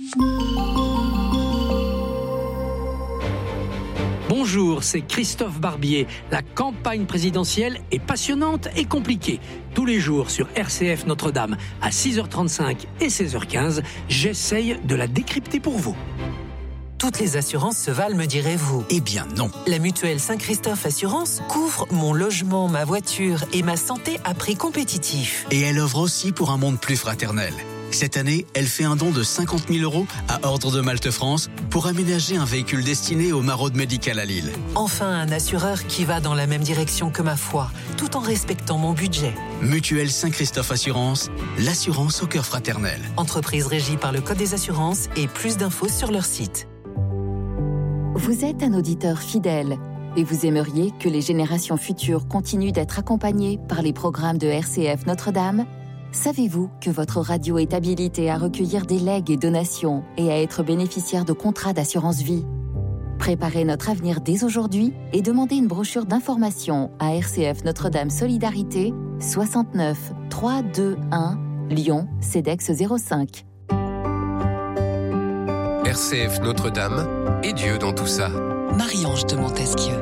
Speaker 5: Bonjour, c'est Christophe Barbier. La campagne présidentielle est passionnante et compliquée. Tous les jours sur R C F Notre-Dame à six heures trente-cinq et seize heures quinze, j'essaye de la décrypter pour vous.
Speaker 6: Toutes les assurances se valent, me direz-vous?
Speaker 7: Eh bien non.
Speaker 6: La mutuelle Saint-Christophe Assurance couvre mon logement, ma voiture et ma santé à prix compétitif.
Speaker 7: Et elle œuvre aussi pour un monde plus fraternel. Cette année, elle fait un don de cinquante mille euros à Ordre de Malte France pour aménager un véhicule destiné aux maraudes médicales à Lille.
Speaker 6: Enfin, un assureur qui va dans la même direction que ma foi, tout en respectant mon budget.
Speaker 7: Mutuelle Saint-Christophe Assurance, l'assurance au cœur fraternel.
Speaker 6: Entreprise régie par le Code des assurances et plus d'infos sur leur site.
Speaker 8: Vous êtes un auditeur fidèle et vous aimeriez que les générations futures continuent d'être accompagnées par les programmes de R C F Notre-Dame? Savez-vous que votre radio est habilitée à recueillir des legs et donations et à être bénéficiaire de contrats d'assurance vie? Préparez notre avenir dès aujourd'hui et demandez une brochure d'information à R C F Notre-Dame Solidarité, soixante-neuf trois cent vingt-et-un, Lyon, CEDEX zéro cinq.
Speaker 9: R C F Notre-Dame et Dieu dans tout ça.
Speaker 4: Marie-Ange de Montesquieu.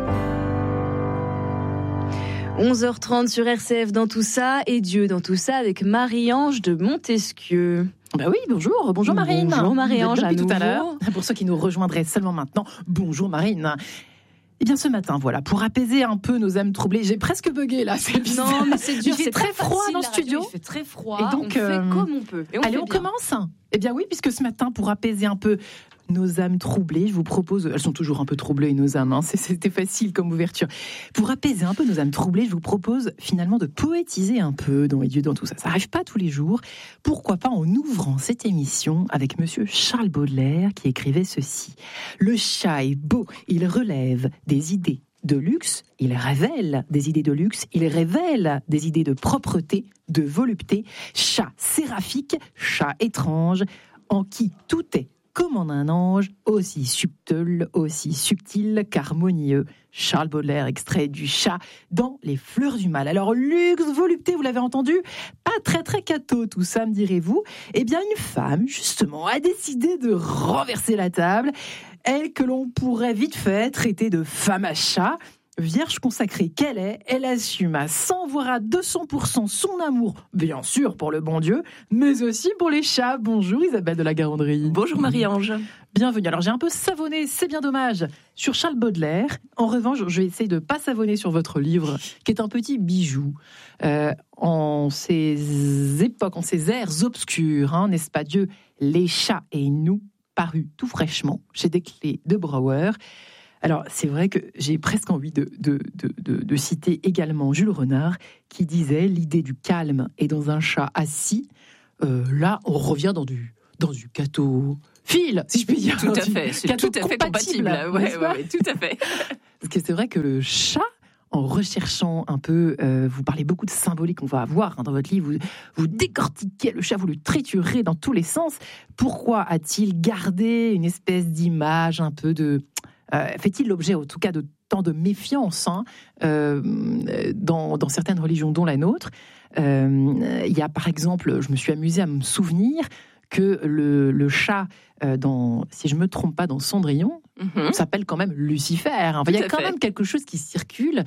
Speaker 1: onze heures trente sur R C F dans tout ça et Dieu dans tout ça avec Marie-Ange de Montesquieu.
Speaker 10: Bah oui, bonjour, bonjour Marine.
Speaker 1: Bonjour Marie-Ange à
Speaker 10: tout
Speaker 1: nouveau.
Speaker 10: à l'heure. Pour ceux qui nous rejoindraient seulement maintenant, bonjour Marine. Eh bien, ce matin, voilà, pour apaiser un peu nos âmes troublées, j'ai presque bugué là. C'est
Speaker 1: non, mais c'est dur.
Speaker 10: Il fait
Speaker 1: c'est
Speaker 10: très froid dans le studio.
Speaker 1: Il fait très froid.
Speaker 10: Et donc,
Speaker 1: on
Speaker 10: euh,
Speaker 1: fait comme on peut. Et on
Speaker 10: allez, on bien. commence. Eh bien oui, puisque ce matin, pour apaiser un peu nos âmes troublées, je vous propose, elles sont toujours un peu troublées nos âmes, hein, c'était facile comme ouverture. Pour apaiser un peu nos âmes troublées, je vous propose finalement de poétiser un peu dans les dieux dans tout ça. Ça n'arrive pas tous les jours. Pourquoi pas en ouvrant cette émission avec monsieur Charles Baudelaire qui écrivait ceci. Le chat est beau, il relève des idées de luxe, il révèle des idées de luxe, il révèle des idées de propreté, de volupté. Chat séraphique, chat étrange, en qui tout est comme en un ange, aussi subtil, aussi subtil qu'harmonieux. Charles Baudelaire, extrait du Chat dans Les Fleurs du Mal. Alors, luxe, volupté, vous l'avez entendu, pas très très catho tout ça, me direz-vous. Eh bien, une femme, justement, a décidé de renverser la table. Elle que l'on pourrait vite fait traiter de femme à chat. Vierge consacrée qu'elle est, elle assume à cent voire à deux cents pour cent son amour, bien sûr pour le bon Dieu, mais aussi pour les chats. Bonjour Isabelle de la Garandrie.
Speaker 11: Bonjour Marie-Ange.
Speaker 10: Bienvenue. Alors j'ai un peu savonné, c'est bien dommage, sur Charles Baudelaire. En revanche, je vais essayer de ne pas savonner sur votre livre, qui est un petit bijou. Euh, en ces époques, en ces ères obscures, hein, n'est-ce pas Dieu, les chats et nous, paru tout fraîchement chez Desclés de Brouwer. Alors, c'est vrai que j'ai presque envie de, de, de, de, de citer également Jules Renard, qui disait « L'idée du calme est dans un chat assis. Euh, » Là, on revient dans du, dans du catophile, si je puis dire.
Speaker 11: Tout à fait, c'est tout à fait compatible. Ouais, ouais, ouais, tout à fait.
Speaker 10: Parce que c'est vrai que le chat, en recherchant un peu, euh, vous parlez beaucoup de symbolique qu'on va avoir hein, dans votre livre, vous, vous décortiquez le chat, vous le triturez dans tous les sens. Pourquoi a-t-il gardé une espèce d'image un peu de... Euh, fait-il l'objet, en tout cas, de tant de méfiance hein, euh, dans, dans certaines religions, dont la nôtre. Euh, il y a, par exemple, je me suis amusée à me souvenir que le, le chat, euh, dans, si je ne me trompe pas, dans Cendrillon, mm-hmm. s'appelle quand même Lucifer. Enfin, il y a quand fait. même quelque chose qui circule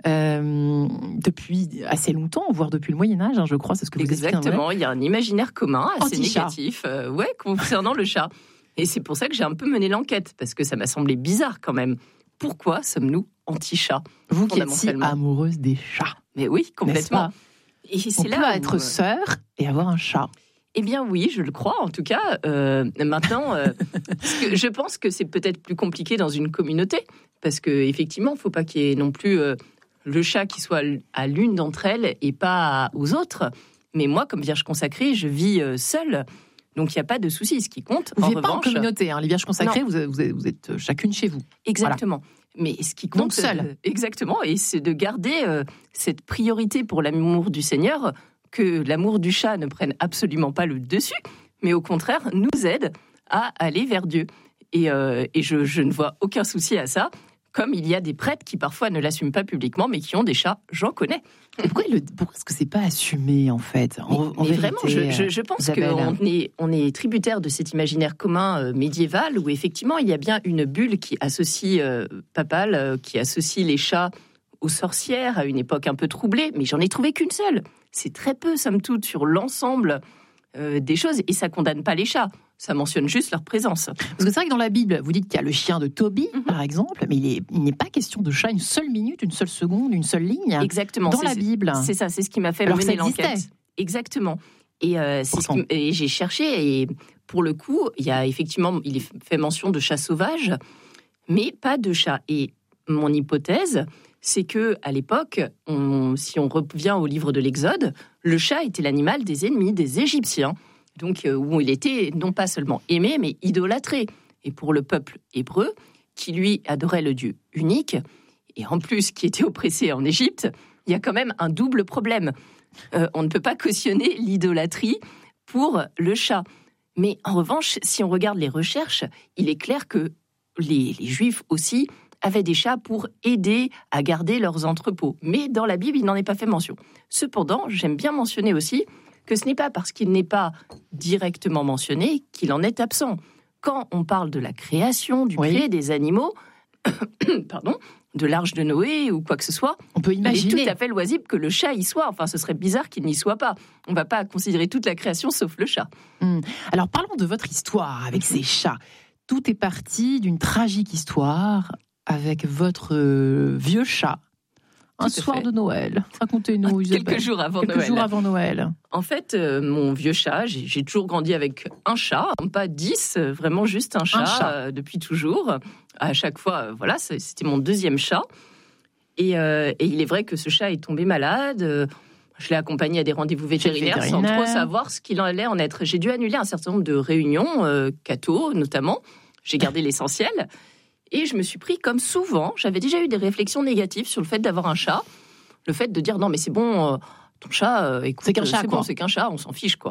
Speaker 10: euh, depuis assez longtemps, voire depuis le Moyen-Âge, hein, je crois, c'est ce que vous expliquez.
Speaker 11: Exactement, il y a un imaginaire commun assez Anti-chat. négatif euh, ouais, concernant le chat. Et c'est pour ça que j'ai un peu mené l'enquête, parce que ça m'a semblé bizarre quand même. Pourquoi sommes-nous anti-chats ?
Speaker 10: Vous qui êtes si amoureuse des chats.
Speaker 11: Mais oui, complètement.
Speaker 10: Et c'est On là peut où... être sœur et avoir un chat.
Speaker 11: Eh bien oui, je le crois en tout cas. Euh, maintenant, euh, parce que je pense que c'est peut-être plus compliqué dans une communauté, parce qu'effectivement, il ne faut pas qu'il y ait non plus euh, le chat qui soit à l'une d'entre elles et pas aux autres. Mais moi, comme vierge consacrée, je vis euh, seule. Donc, il n'y a pas de souci. Ce qui compte,
Speaker 10: vous
Speaker 11: en
Speaker 10: vivez
Speaker 11: revanche...
Speaker 10: pas en communauté, hein. Les vierges consacrées, vous êtes, vous, êtes, vous êtes chacune chez vous.
Speaker 11: Exactement. Voilà. Mais ce qui compte...
Speaker 10: Donc, seule.
Speaker 11: Euh, exactement. Et c'est de garder euh, cette priorité pour l'amour du Seigneur, que l'amour du chat ne prenne absolument pas le dessus, mais au contraire, nous aide à aller vers Dieu. Et, euh, et je, je ne vois aucun souci à ça. Comme il y a des prêtres qui parfois ne l'assument pas publiquement, mais qui ont des chats, j'en connais.
Speaker 10: Et pourquoi, le, pourquoi est-ce que c'est pas assumé en fait en,
Speaker 11: Mais,
Speaker 10: en
Speaker 11: mais
Speaker 10: vérité,
Speaker 11: vraiment, je, je, je pense qu'on est, on est tributaire de cet imaginaire commun euh, médiéval où effectivement il y a bien une bulle qui associe euh, papale, euh, qui associe les chats aux sorcières à une époque un peu troublée, mais j'en ai trouvé qu'une seule. C'est très peu, somme toute, sur l'ensemble euh, des choses, et ça condamne pas les chats. Ça mentionne juste leur présence.
Speaker 10: Parce que c'est vrai que dans la Bible, vous dites qu'il y a le chien de Tobie, mm-hmm. par exemple, mais il, est, il n'est pas question de chat une seule minute, une seule seconde, une seule ligne.
Speaker 11: Exactement.
Speaker 10: Dans
Speaker 11: c'est,
Speaker 10: la Bible.
Speaker 11: C'est ça, c'est ce qui m'a fait
Speaker 10: Alors
Speaker 11: mener l'enquête. Exactement. Et, euh, c'est ce qui, et j'ai cherché, et pour le coup, il y a effectivement, il est fait mention de chats sauvages, mais pas de chats. Et mon hypothèse, c'est que à l'époque, on, si on revient au livre de l'Exode, le chat était l'animal des ennemis des Égyptiens. Donc, euh, où il était non pas seulement aimé, mais idolâtré. Et pour le peuple hébreu, qui lui adorait le Dieu unique, et en plus qui était oppressé en Égypte, il y a quand même un double problème. Euh, on ne peut pas cautionner l'idolâtrie pour le chat. Mais en revanche, si on regarde les recherches, il est clair que les, les Juifs aussi avaient des chats pour aider à garder leurs entrepôts. Mais dans la Bible, il n'en est pas fait mention. Cependant, j'aime bien mentionner aussi que ce n'est pas parce qu'il n'est pas directement mentionné qu'il en est absent. Quand on parle de la création, du oui. créer des animaux, pardon, de l'arche de Noé ou quoi que ce soit,
Speaker 10: on peut imaginer.
Speaker 11: Il est tout à fait loisible que le chat y soit. Enfin, ce serait bizarre qu'il n'y soit pas. On ne va pas considérer toute la création sauf le chat.
Speaker 10: Hum. Alors, parlons de votre histoire avec ces chats. Tout est parti d'une tragique histoire avec votre euh, vieux chat. Un soir fait. de Noël. Racontez-nous, Isabelle.
Speaker 11: Quelques jours avant
Speaker 10: Quelques
Speaker 11: Noël.
Speaker 10: jours avant Noël.
Speaker 11: En fait, euh, mon vieux chat, j'ai, j'ai toujours grandi avec un chat, pas dix, vraiment juste un chat, un chat. Euh, depuis toujours. À chaque fois, euh, voilà, c'était mon deuxième chat. Et, euh, et il est vrai que ce chat est tombé malade. Euh, je l'ai accompagné à des rendez-vous vétérinaires, vétérinaire. sans trop savoir ce qu'il allait en être. J'ai dû annuler un certain nombre de réunions, euh, catho notamment. J'ai gardé l'essentiel. Et je me suis pris, comme souvent, j'avais déjà eu des réflexions négatives sur le fait d'avoir un chat. Le fait de dire, non, mais c'est bon, euh, ton chat, euh, écoute,
Speaker 10: c'est qu'un chat,
Speaker 11: c'est
Speaker 10: quoi.
Speaker 11: bon, c'est qu'un chat, on s'en fiche, quoi.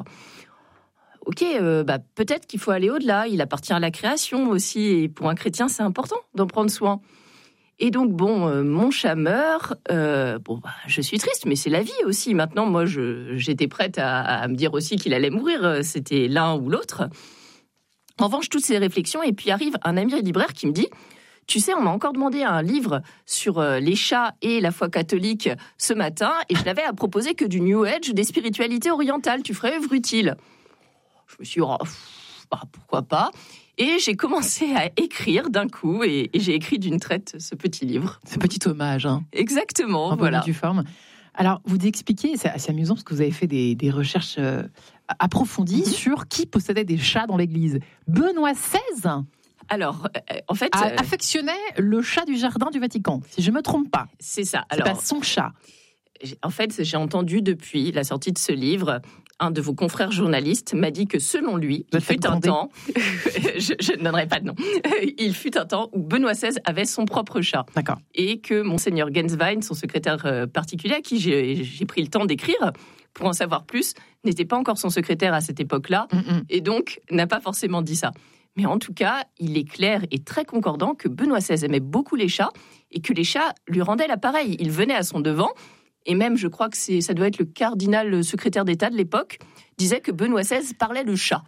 Speaker 11: Ok, euh, bah, peut-être qu'il faut aller au-delà. Il appartient à la création aussi. Et pour un chrétien, c'est important d'en prendre soin. Et donc, bon, euh, mon chat meurt. Euh, bon, bah, je suis triste, mais c'est la vie aussi. Maintenant, moi, je, j'étais prête à, à me dire aussi qu'il allait mourir. C'était l'un ou l'autre. En revanche, toutes ces réflexions, et puis arrive un ami libraire qui me dit Tu sais, on m'a encore demandé un livre sur euh, les chats et la foi catholique ce matin, et je n'avais à proposer que du New Age, des spiritualités orientales. Tu ferais œuvre utile. Je me suis dit, oh, pff, bah, pourquoi pas. Et j'ai commencé à écrire d'un coup, et, et j'ai écrit d'une traite ce petit livre.
Speaker 10: Ce petit hommage. Hein.
Speaker 11: Exactement,
Speaker 10: un
Speaker 11: voilà.
Speaker 10: Du forme. Alors, vous expliquez, c'est assez amusant parce que vous avez fait des, des recherches euh, approfondies mm-hmm. sur qui possédait des chats dans l'Église. Benoît seize
Speaker 11: Alors, euh, en fait,
Speaker 10: a, euh, affectionnait le chat du jardin du Vatican, si je me trompe pas.
Speaker 11: C'est ça.
Speaker 10: C'est
Speaker 11: Alors,
Speaker 10: pas son chat.
Speaker 11: En fait, j'ai entendu depuis la sortie de ce livre, un de vos confrères journalistes m'a dit que selon lui, il fut un temps, je, je ne donnerai pas de nom, il fut un temps où Benoît seize avait son propre chat.
Speaker 10: D'accord.
Speaker 11: Et que Monseigneur Genswein, son secrétaire particulier, à qui j'ai, j'ai pris le temps d'écrire pour en savoir plus, n'était pas encore son secrétaire à cette époque-là, mm-mm. et donc n'a pas forcément dit ça. Mais en tout cas, il est clair et très concordant que Benoît seize aimait beaucoup les chats et que les chats lui rendaient l'appareil. Il venait à son devant. Et même, je crois que c'est, ça doit être le cardinal secrétaire d'État de l'époque, disait que Benoît seize parlait le chat.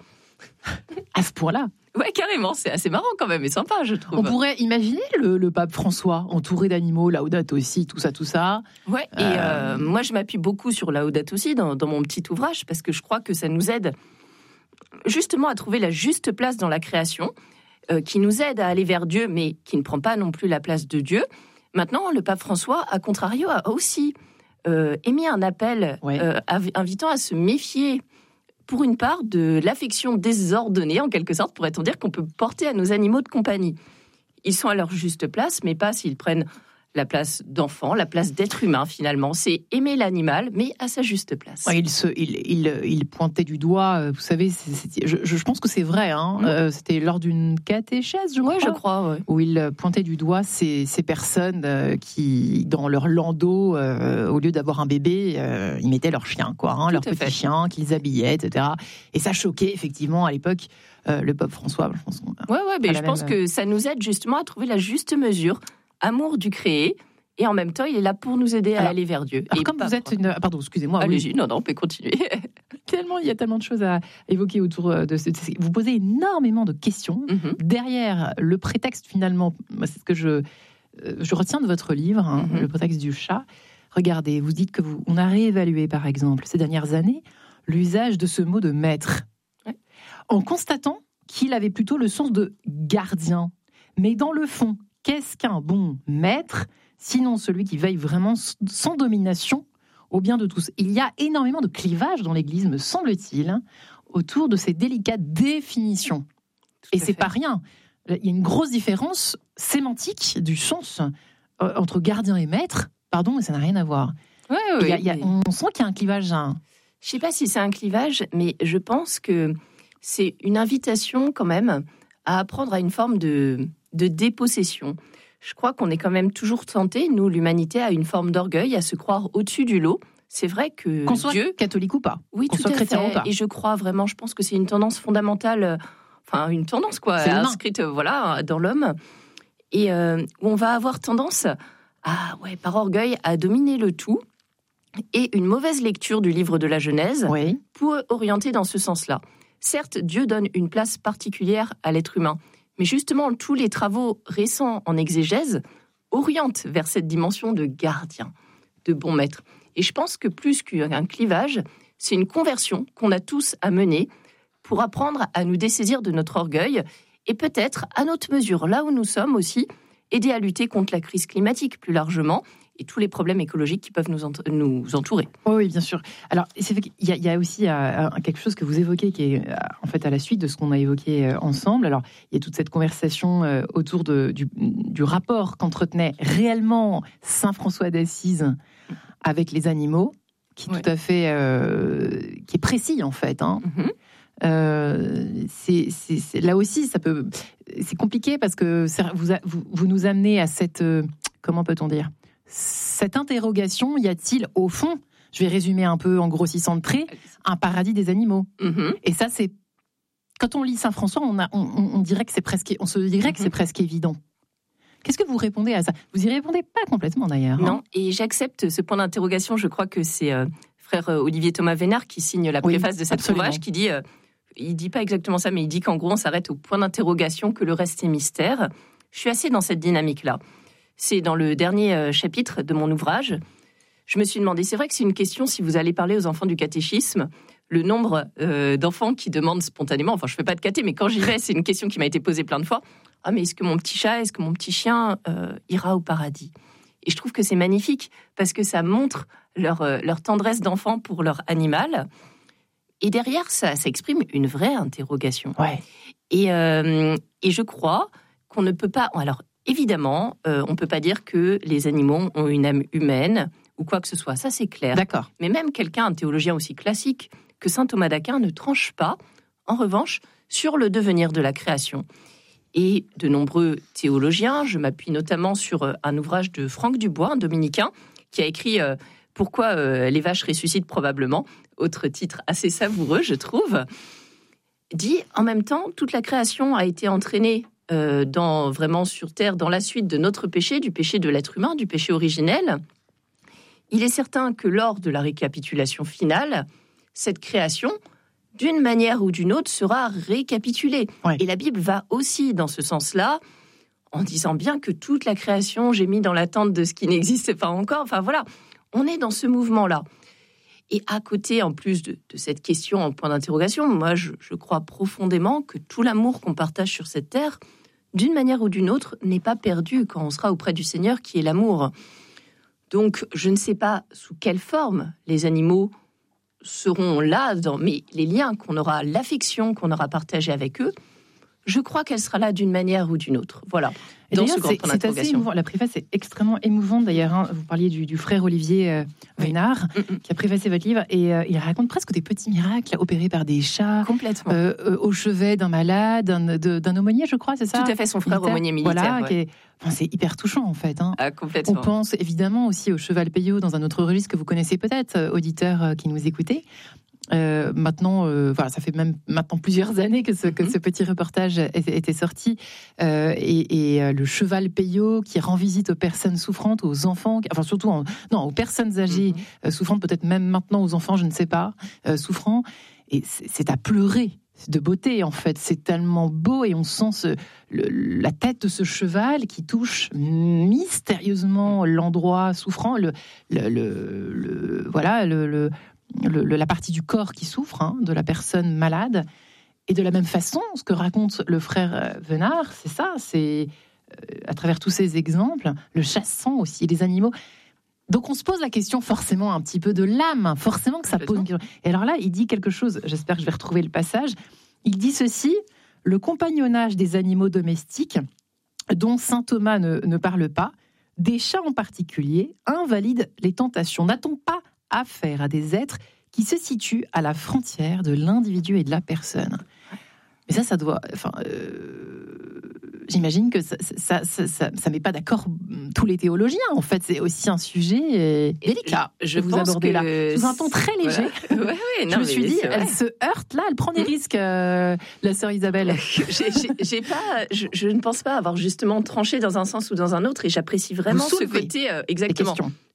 Speaker 10: À ce point-là ?
Speaker 11: Ouais, carrément, c'est assez marrant quand même et sympa, je trouve.
Speaker 10: On pourrait imaginer le, le pape François entouré d'animaux, Laudato Si, tout ça, tout ça.
Speaker 11: Ouais, et euh... Euh, moi je m'appuie beaucoup sur Laudato Si dans, dans mon petit ouvrage, parce que je crois que ça nous aide justement à trouver la juste place dans la création, euh, qui nous aide à aller vers Dieu, mais qui ne prend pas non plus la place de Dieu. Maintenant, le pape François, à contrario, a aussi... Euh, émis un appel ouais. euh, av- invitant à se méfier, pour une part, de l'affection désordonnée, en quelque sorte, pourrait-on dire, qu'on peut porter à nos animaux de compagnie. Ils sont à leur juste place, mais pas s'ils prennent la place d'enfant, la place d'être humain, finalement. C'est aimer l'animal, mais à sa juste place.
Speaker 10: Ouais, il, se, il, il, il pointait du doigt, vous savez, c'est, c'est, je, je pense que c'est vrai, hein, mmh. euh, c'était lors d'une catéchèse, je crois,
Speaker 11: ouais, je crois ouais.
Speaker 10: où il pointait du doigt ces, ces personnes euh, qui, dans leur landau, euh, au lieu d'avoir un bébé, euh, ils mettaient leur chien, quoi, hein, leur petit fait. chien, qu'ils habillaient, et cetera. Et ça choquait, effectivement, à l'époque, euh, le pape François. Je pense,
Speaker 11: ouais, ouais, mais je pense même... que ça nous aide justement à trouver la juste mesure. Amour du créé, et en même temps, il est là pour nous aider à alors, aller vers Dieu.
Speaker 10: Alors,
Speaker 11: et
Speaker 10: comme vous êtes une... Pardon, excusez-moi.
Speaker 11: Allez-y,
Speaker 10: oui.
Speaker 11: non, non, on peut continuer.
Speaker 10: Tellement, il y a tellement de choses à évoquer autour de ce... Vous posez énormément de questions. Mm-hmm. Derrière le prétexte, finalement, c'est ce que je, je retiens de votre livre, hein, mm-hmm. le prétexte du chat. Regardez, vous dites que vous, on a réévalué, par exemple, ces dernières années, l'usage de ce mot de maître, ouais. en constatant qu'il avait plutôt le sens de gardien. Mais dans le fond, qu'est-ce qu'un bon maître, sinon celui qui veille vraiment sans domination au bien de tous ? Il y a énormément de clivages dans l'Église, me semble-t-il, autour de ces délicates définitions. Tout Et c'est fait. Pas rien. Il y a une grosse différence sémantique du sens euh, entre gardien et maître. Pardon, mais ça n'a rien à voir.
Speaker 11: Ouais, ouais,
Speaker 10: il y a, il y a, on sent qu'il y a un clivage. Hein.
Speaker 11: Je ne sais pas si c'est un clivage, mais je pense que c'est une invitation quand même à apprendre à une forme de... de dépossession. Je crois qu'on est quand même toujours tenté, nous, l'humanité, à une forme d'orgueil, à se croire au-dessus du lot. C'est vrai que
Speaker 10: qu'on soit
Speaker 11: Dieu...
Speaker 10: catholique ou pas,
Speaker 11: oui,
Speaker 10: qu'on
Speaker 11: tout
Speaker 10: soit
Speaker 11: à
Speaker 10: chrétien
Speaker 11: fait.
Speaker 10: ou pas.
Speaker 11: Et je crois vraiment, je pense que c'est une tendance fondamentale, enfin une tendance quoi, inscrite voilà, dans l'homme, et euh, où on va avoir tendance, à, ouais, par orgueil, à dominer le tout, et une mauvaise lecture du livre de la Genèse
Speaker 10: oui.
Speaker 11: pour orienter dans ce sens-là. Certes, Dieu donne une place particulière à l'être humain, mais justement, tous les travaux récents en exégèse orientent vers cette dimension de gardien, de bon maître. Et je pense que plus qu'un clivage, c'est une conversion qu'on a tous à mener pour apprendre à nous dessaisir de notre orgueil et peut-être, à notre mesure, là où nous sommes aussi, aider à lutter contre la crise climatique plus largement et tous les problèmes écologiques qui peuvent nous, ent- nous entourer.
Speaker 10: Oh oui, bien sûr. Alors, c'est vrai qu'il y a, il y a aussi euh, quelque chose que vous évoquez qui est euh, en fait à la suite de ce qu'on a évoqué euh, ensemble. Alors, il y a toute cette conversation euh, autour de, du, du rapport qu'entretenait réellement Saint François d'Assise avec les animaux, qui est ouais. tout à fait, euh, qui est précis en fait. Hein. Mm-hmm. Euh, c'est, c'est, c'est, là aussi, ça peut, c'est compliqué parce que vous, vous, vous nous amenez à cette, euh, comment peut-on dire, cette interrogation, y a-t-il au fond, je vais résumer un peu en grossissant de traits, un paradis des animaux. Mm-hmm. Et ça, c'est quand on lit Saint François, on, a, on, on dirait que c'est presque, on se dirait mm-hmm. que c'est presque évident. Qu'est-ce que vous répondez à ça ? Vous y répondez pas complètement d'ailleurs.
Speaker 11: Non,
Speaker 10: hein.
Speaker 11: Et j'accepte ce point d'interrogation. Je crois que c'est euh, frère Olivier Thomas Vénard qui signe la préface oui, de cet absolument. ouvrage, qui dit, euh, il dit pas exactement ça, mais il dit qu'en gros on s'arrête au point d'interrogation, que le reste est mystère. je suis assez dans cette dynamique-là. C'est dans le dernier chapitre de mon ouvrage. Je me suis demandé, c'est vrai que c'est une question, si vous allez parler aux enfants du catéchisme, le nombre euh, d'enfants qui demandent spontanément, enfin je ne fais pas de caté, mais quand j'y vais, c'est une question qui m'a été posée plein de fois. Ah mais est-ce que mon petit chat, est-ce que mon petit chien euh, ira au paradis ? Et je trouve que c'est magnifique, parce que ça montre leur, euh, leur tendresse d'enfant pour leur animal. Et derrière, ça, ça exprime une vraie interrogation.
Speaker 10: Ouais.
Speaker 11: Et, euh, et je crois qu'on ne peut pas... Alors évidemment, euh, on ne peut pas dire que les animaux ont une âme humaine, ou quoi que ce soit, ça c'est clair.
Speaker 10: D'accord.
Speaker 11: Mais même quelqu'un, un théologien aussi classique que saint Thomas d'Aquin, ne tranche pas, en revanche, sur le devenir de la création. Et de nombreux théologiens, je m'appuie notamment sur un ouvrage de Franck Dubois, un dominicain, qui a écrit euh, « Pourquoi euh, les vaches ressuscitent probablement », autre titre assez savoureux, je trouve, dit en même temps, toute la création a été entraînée euh, dans, vraiment sur terre dans la suite de notre péché, du péché de l'être humain, du péché originel. Il est certain que lors de la récapitulation finale, cette création, d'une manière ou d'une autre, sera récapitulée.
Speaker 10: Ouais.
Speaker 11: Et la Bible va aussi dans ce sens-là, en disant bien que toute la création gémit dans l'attente de ce qui n'existe pas encore. Enfin voilà, on est dans ce mouvement-là. Et à côté, en plus de, de cette question en point d'interrogation, moi je, je crois profondément que tout l'amour qu'on partage sur cette terre, d'une manière ou d'une autre, n'est pas perdu quand on sera auprès du Seigneur, qui est l'amour. Donc, je ne sais pas sous quelle forme les animaux seront là, dans, mais les liens qu'on aura, l'affection qu'on aura partagée avec eux, je crois qu'elle sera là d'une manière ou d'une autre. Voilà.
Speaker 10: Et dans ce grand point d'interrogation. C'est assez émouvant. La préface est extrêmement émouvante d'ailleurs. Hein. Vous parliez du, du frère Olivier euh, Vénard, oui. qui a préfacé votre livre, et euh, il raconte presque des petits miracles opérés par des chats.
Speaker 11: Complètement.
Speaker 10: Euh, euh, au chevet d'un malade, d'un, de, d'un aumônier, je crois, c'est ça ?
Speaker 11: Tout à fait, son frère militaire. Aumônier militaire.
Speaker 10: Voilà,
Speaker 11: ouais.
Speaker 10: qui est, enfin, c'est hyper touchant en fait. Hein.
Speaker 11: Ah, complètement.
Speaker 10: On pense évidemment aussi au cheval Peyo dans un autre registre que vous connaissez peut-être, euh, auditeurs euh, qui nous écoutez. Euh, maintenant, euh, voilà, ça fait même maintenant plusieurs années que ce, que ce petit reportage était, était sorti. Euh, et et euh, le cheval Peyo qui rend visite aux personnes souffrantes, aux enfants, enfin surtout en, non, aux personnes âgées mm-hmm. euh, souffrantes, peut-être même maintenant aux enfants, je ne sais pas, euh, souffrants. Et c'est, c'est à pleurer de beauté, en fait. C'est tellement beau et on sent ce, le, la tête de ce cheval qui touche mystérieusement l'endroit souffrant, le, le, le, le voilà, le, le Le, le, la partie du corps qui souffre, hein, de la personne malade. Et de la même façon, ce que raconte le frère Venard, c'est ça, c'est euh, à travers tous ces exemples, le chassant aussi, les animaux. Donc on se pose la question forcément un petit peu de l'âme, forcément que ça pose une question. Et alors là, il dit quelque chose, j'espère que je vais retrouver le passage, il dit ceci, le compagnonnage des animaux domestiques, dont saint Thomas ne, ne parle pas, des chats en particulier, invalide les tentations. N'a-t-on pas affaire à des êtres qui se situent à la frontière de l'individu et de la personne. Mais ça, ça doit... Enfin, euh, j'imagine que ça ça, ça, ça, ça met pas d'accord tous les théologiens. En fait, c'est aussi un sujet délicat.
Speaker 11: Je, je
Speaker 10: vous
Speaker 11: pense
Speaker 10: abordez
Speaker 11: que...
Speaker 10: là. Sous un ton très léger.
Speaker 11: Voilà. Ouais, ouais, non,
Speaker 10: je me suis dit,
Speaker 11: elle
Speaker 10: se heurte là, elle prend des risques, euh, la sœur Isabelle.
Speaker 11: j'ai, j'ai, j'ai pas, je, je ne pense pas avoir justement tranché dans un sens ou dans un autre, et j'apprécie vraiment ce côté... Euh, exactement.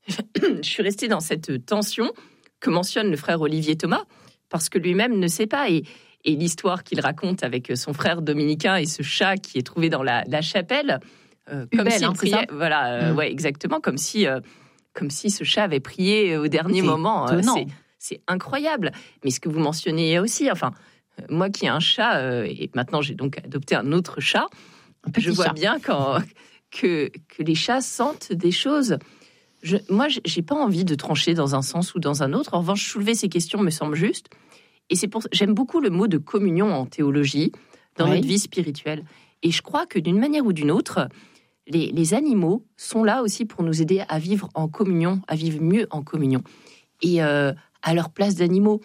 Speaker 11: Je suis restée dans cette tension que mentionne le frère Olivier Thomas, parce que lui-même ne sait pas. Et, et l'histoire qu'il raconte avec son frère dominicain et ce chat qui est trouvé dans la, la chapelle, euh, comme s'il hein, priait, voilà, euh, mmh. ouais, exactement, comme si, euh, comme si ce chat avait prié au dernier c'est moment. Euh, c'est, c'est incroyable. Mais ce que vous mentionnez aussi, enfin, euh, moi qui ai un chat, euh, et maintenant j'ai donc adopté un autre chat, un je vois chat. bien quand, que, que les chats sentent des choses. Je, moi, j'ai pas envie de trancher dans un sens ou dans un autre. En revanche, soulever ces questions me semble juste. Et c'est pour j'aime beaucoup le mot de communion en théologie, dans oui. notre vie spirituelle. Et je crois que d'une manière ou d'une autre, les, les animaux sont là aussi pour nous aider à vivre en communion, à vivre mieux en communion. Et euh, à leur place d'animaux.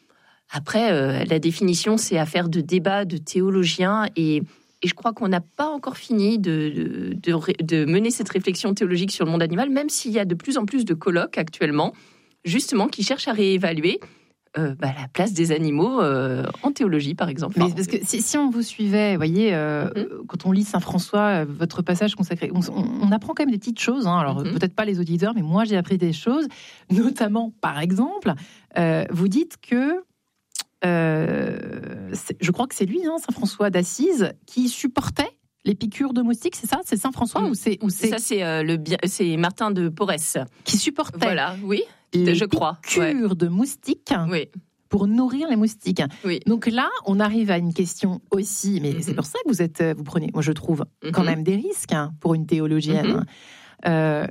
Speaker 11: Après, euh, la définition, c'est affaire de débat, de théologiens. Et... Et je crois qu'on n'a pas encore fini de, de, de, de mener cette réflexion théologique sur le monde animal, même s'il y a de plus en plus de colloques actuellement, justement, qui cherchent à réévaluer euh, bah, la place des animaux euh, en théologie, par exemple.
Speaker 10: Mais parce que si, si on vous suivait, vous voyez, euh, mm-hmm. quand on lit Saint François, votre passage consacré, on, on apprend quand même des petites choses. Hein. Alors, mm-hmm. peut-être pas les auditeurs, mais moi, j'ai appris des choses. Notamment, par exemple, euh, vous dites que Euh, je crois que c'est lui, hein, Saint François d'Assise, qui supportait Les piqûres de moustiques, c'est ça? C'est Saint-François mmh. ou c'est, ou c'est...
Speaker 11: Ça, c'est, euh, le, c'est Martin de Porres.
Speaker 10: Qui supportait
Speaker 11: voilà, oui,
Speaker 10: les
Speaker 11: je crois.
Speaker 10: piqûres ouais. de moustiques
Speaker 11: oui.
Speaker 10: pour nourrir les moustiques.
Speaker 11: Oui.
Speaker 10: Donc là, on arrive à une question aussi, mais mm-hmm. c'est pour ça que vous, êtes, vous prenez, moi je trouve, mm-hmm. quand même des risques hein, pour une théologienne. Mm-hmm. Euh,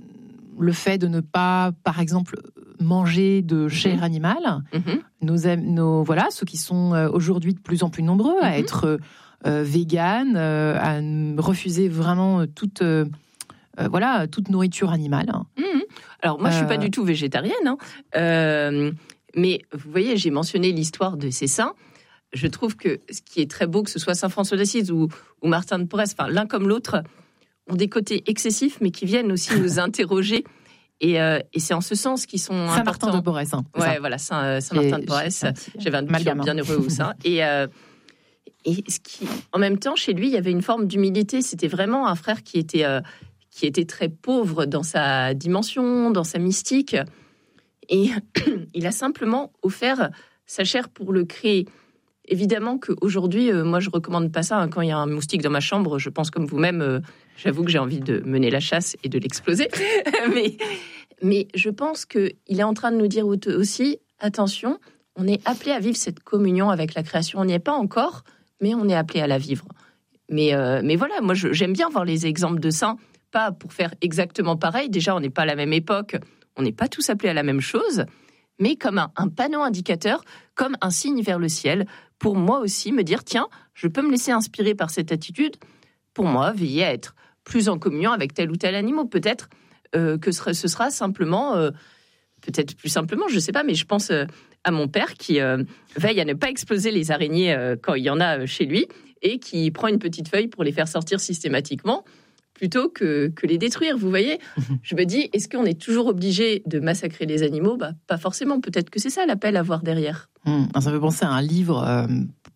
Speaker 10: le fait de ne pas, par exemple, manger de chair mm-hmm. animale, mm-hmm. nos, nos, voilà, ceux qui sont aujourd'hui de plus en plus nombreux mm-hmm. à être... Euh, vegan, euh, à refuser vraiment toute, euh, euh, voilà, toute nourriture animale.
Speaker 11: Mmh. Alors moi, je suis pas du tout végétarienne, hein. euh, mais vous voyez, j'ai mentionné l'histoire de ces saints. Je trouve que ce qui est très beau, que ce soit Saint François d'Assise ou, ou Martin de Porres, enfin l'un comme l'autre, ont des côtés excessifs, mais qui viennent aussi nous interroger. Et, euh, et c'est en ce sens qu'ils sont
Speaker 10: Saint
Speaker 11: importants.
Speaker 10: Martin de Porres. Hein,
Speaker 11: ouais,
Speaker 10: ça.
Speaker 11: voilà, Saint, Saint Martin de Porres. J'avais un bien, bien heureux au sein. Et euh, Et ce qui, en même temps, chez lui, il y avait une forme d'humilité. C'était vraiment un frère qui était, euh, qui était très pauvre dans sa dimension, dans sa mystique. Et il a simplement offert sa chair pour le créer. Évidemment qu'aujourd'hui, euh, moi, je ne recommande pas ça. Hein. Quand il y a un moustique dans ma chambre, je pense comme vous-même, euh, j'avoue que j'ai envie de mener la chasse et de l'exploser. mais, mais je pense qu'il est en train de nous dire aussi, attention, on est appelé à vivre cette communion avec la création. On n'y est pas encore, mais on est appelé à la vivre. Mais, euh, mais voilà, moi, je, j'aime bien voir les exemples de saints, pas pour faire exactement pareil. Déjà, on n'est pas à la même époque, on n'est pas tous appelés à la même chose, mais comme un, un panneau indicateur, comme un signe vers le ciel, pour moi aussi me dire, tiens, je peux me laisser inspirer par cette attitude, pour moi, veiller à être plus en communion avec tel ou tel animal. Peut-être euh, que ce, ce sera simplement, euh, peut-être plus simplement, je ne sais pas, mais je pense... Euh, à mon père qui euh, veille à ne pas exploser les araignées euh, quand il y en a chez lui et qui prend une petite feuille pour les faire sortir systématiquement plutôt que, que les détruire, vous voyez. Je me dis, est-ce qu'on est toujours obligé de massacrer les animaux? Bah, pas forcément, peut-être que c'est ça l'appel à voir derrière.
Speaker 10: Mmh, ça me fait penser à un livre, euh,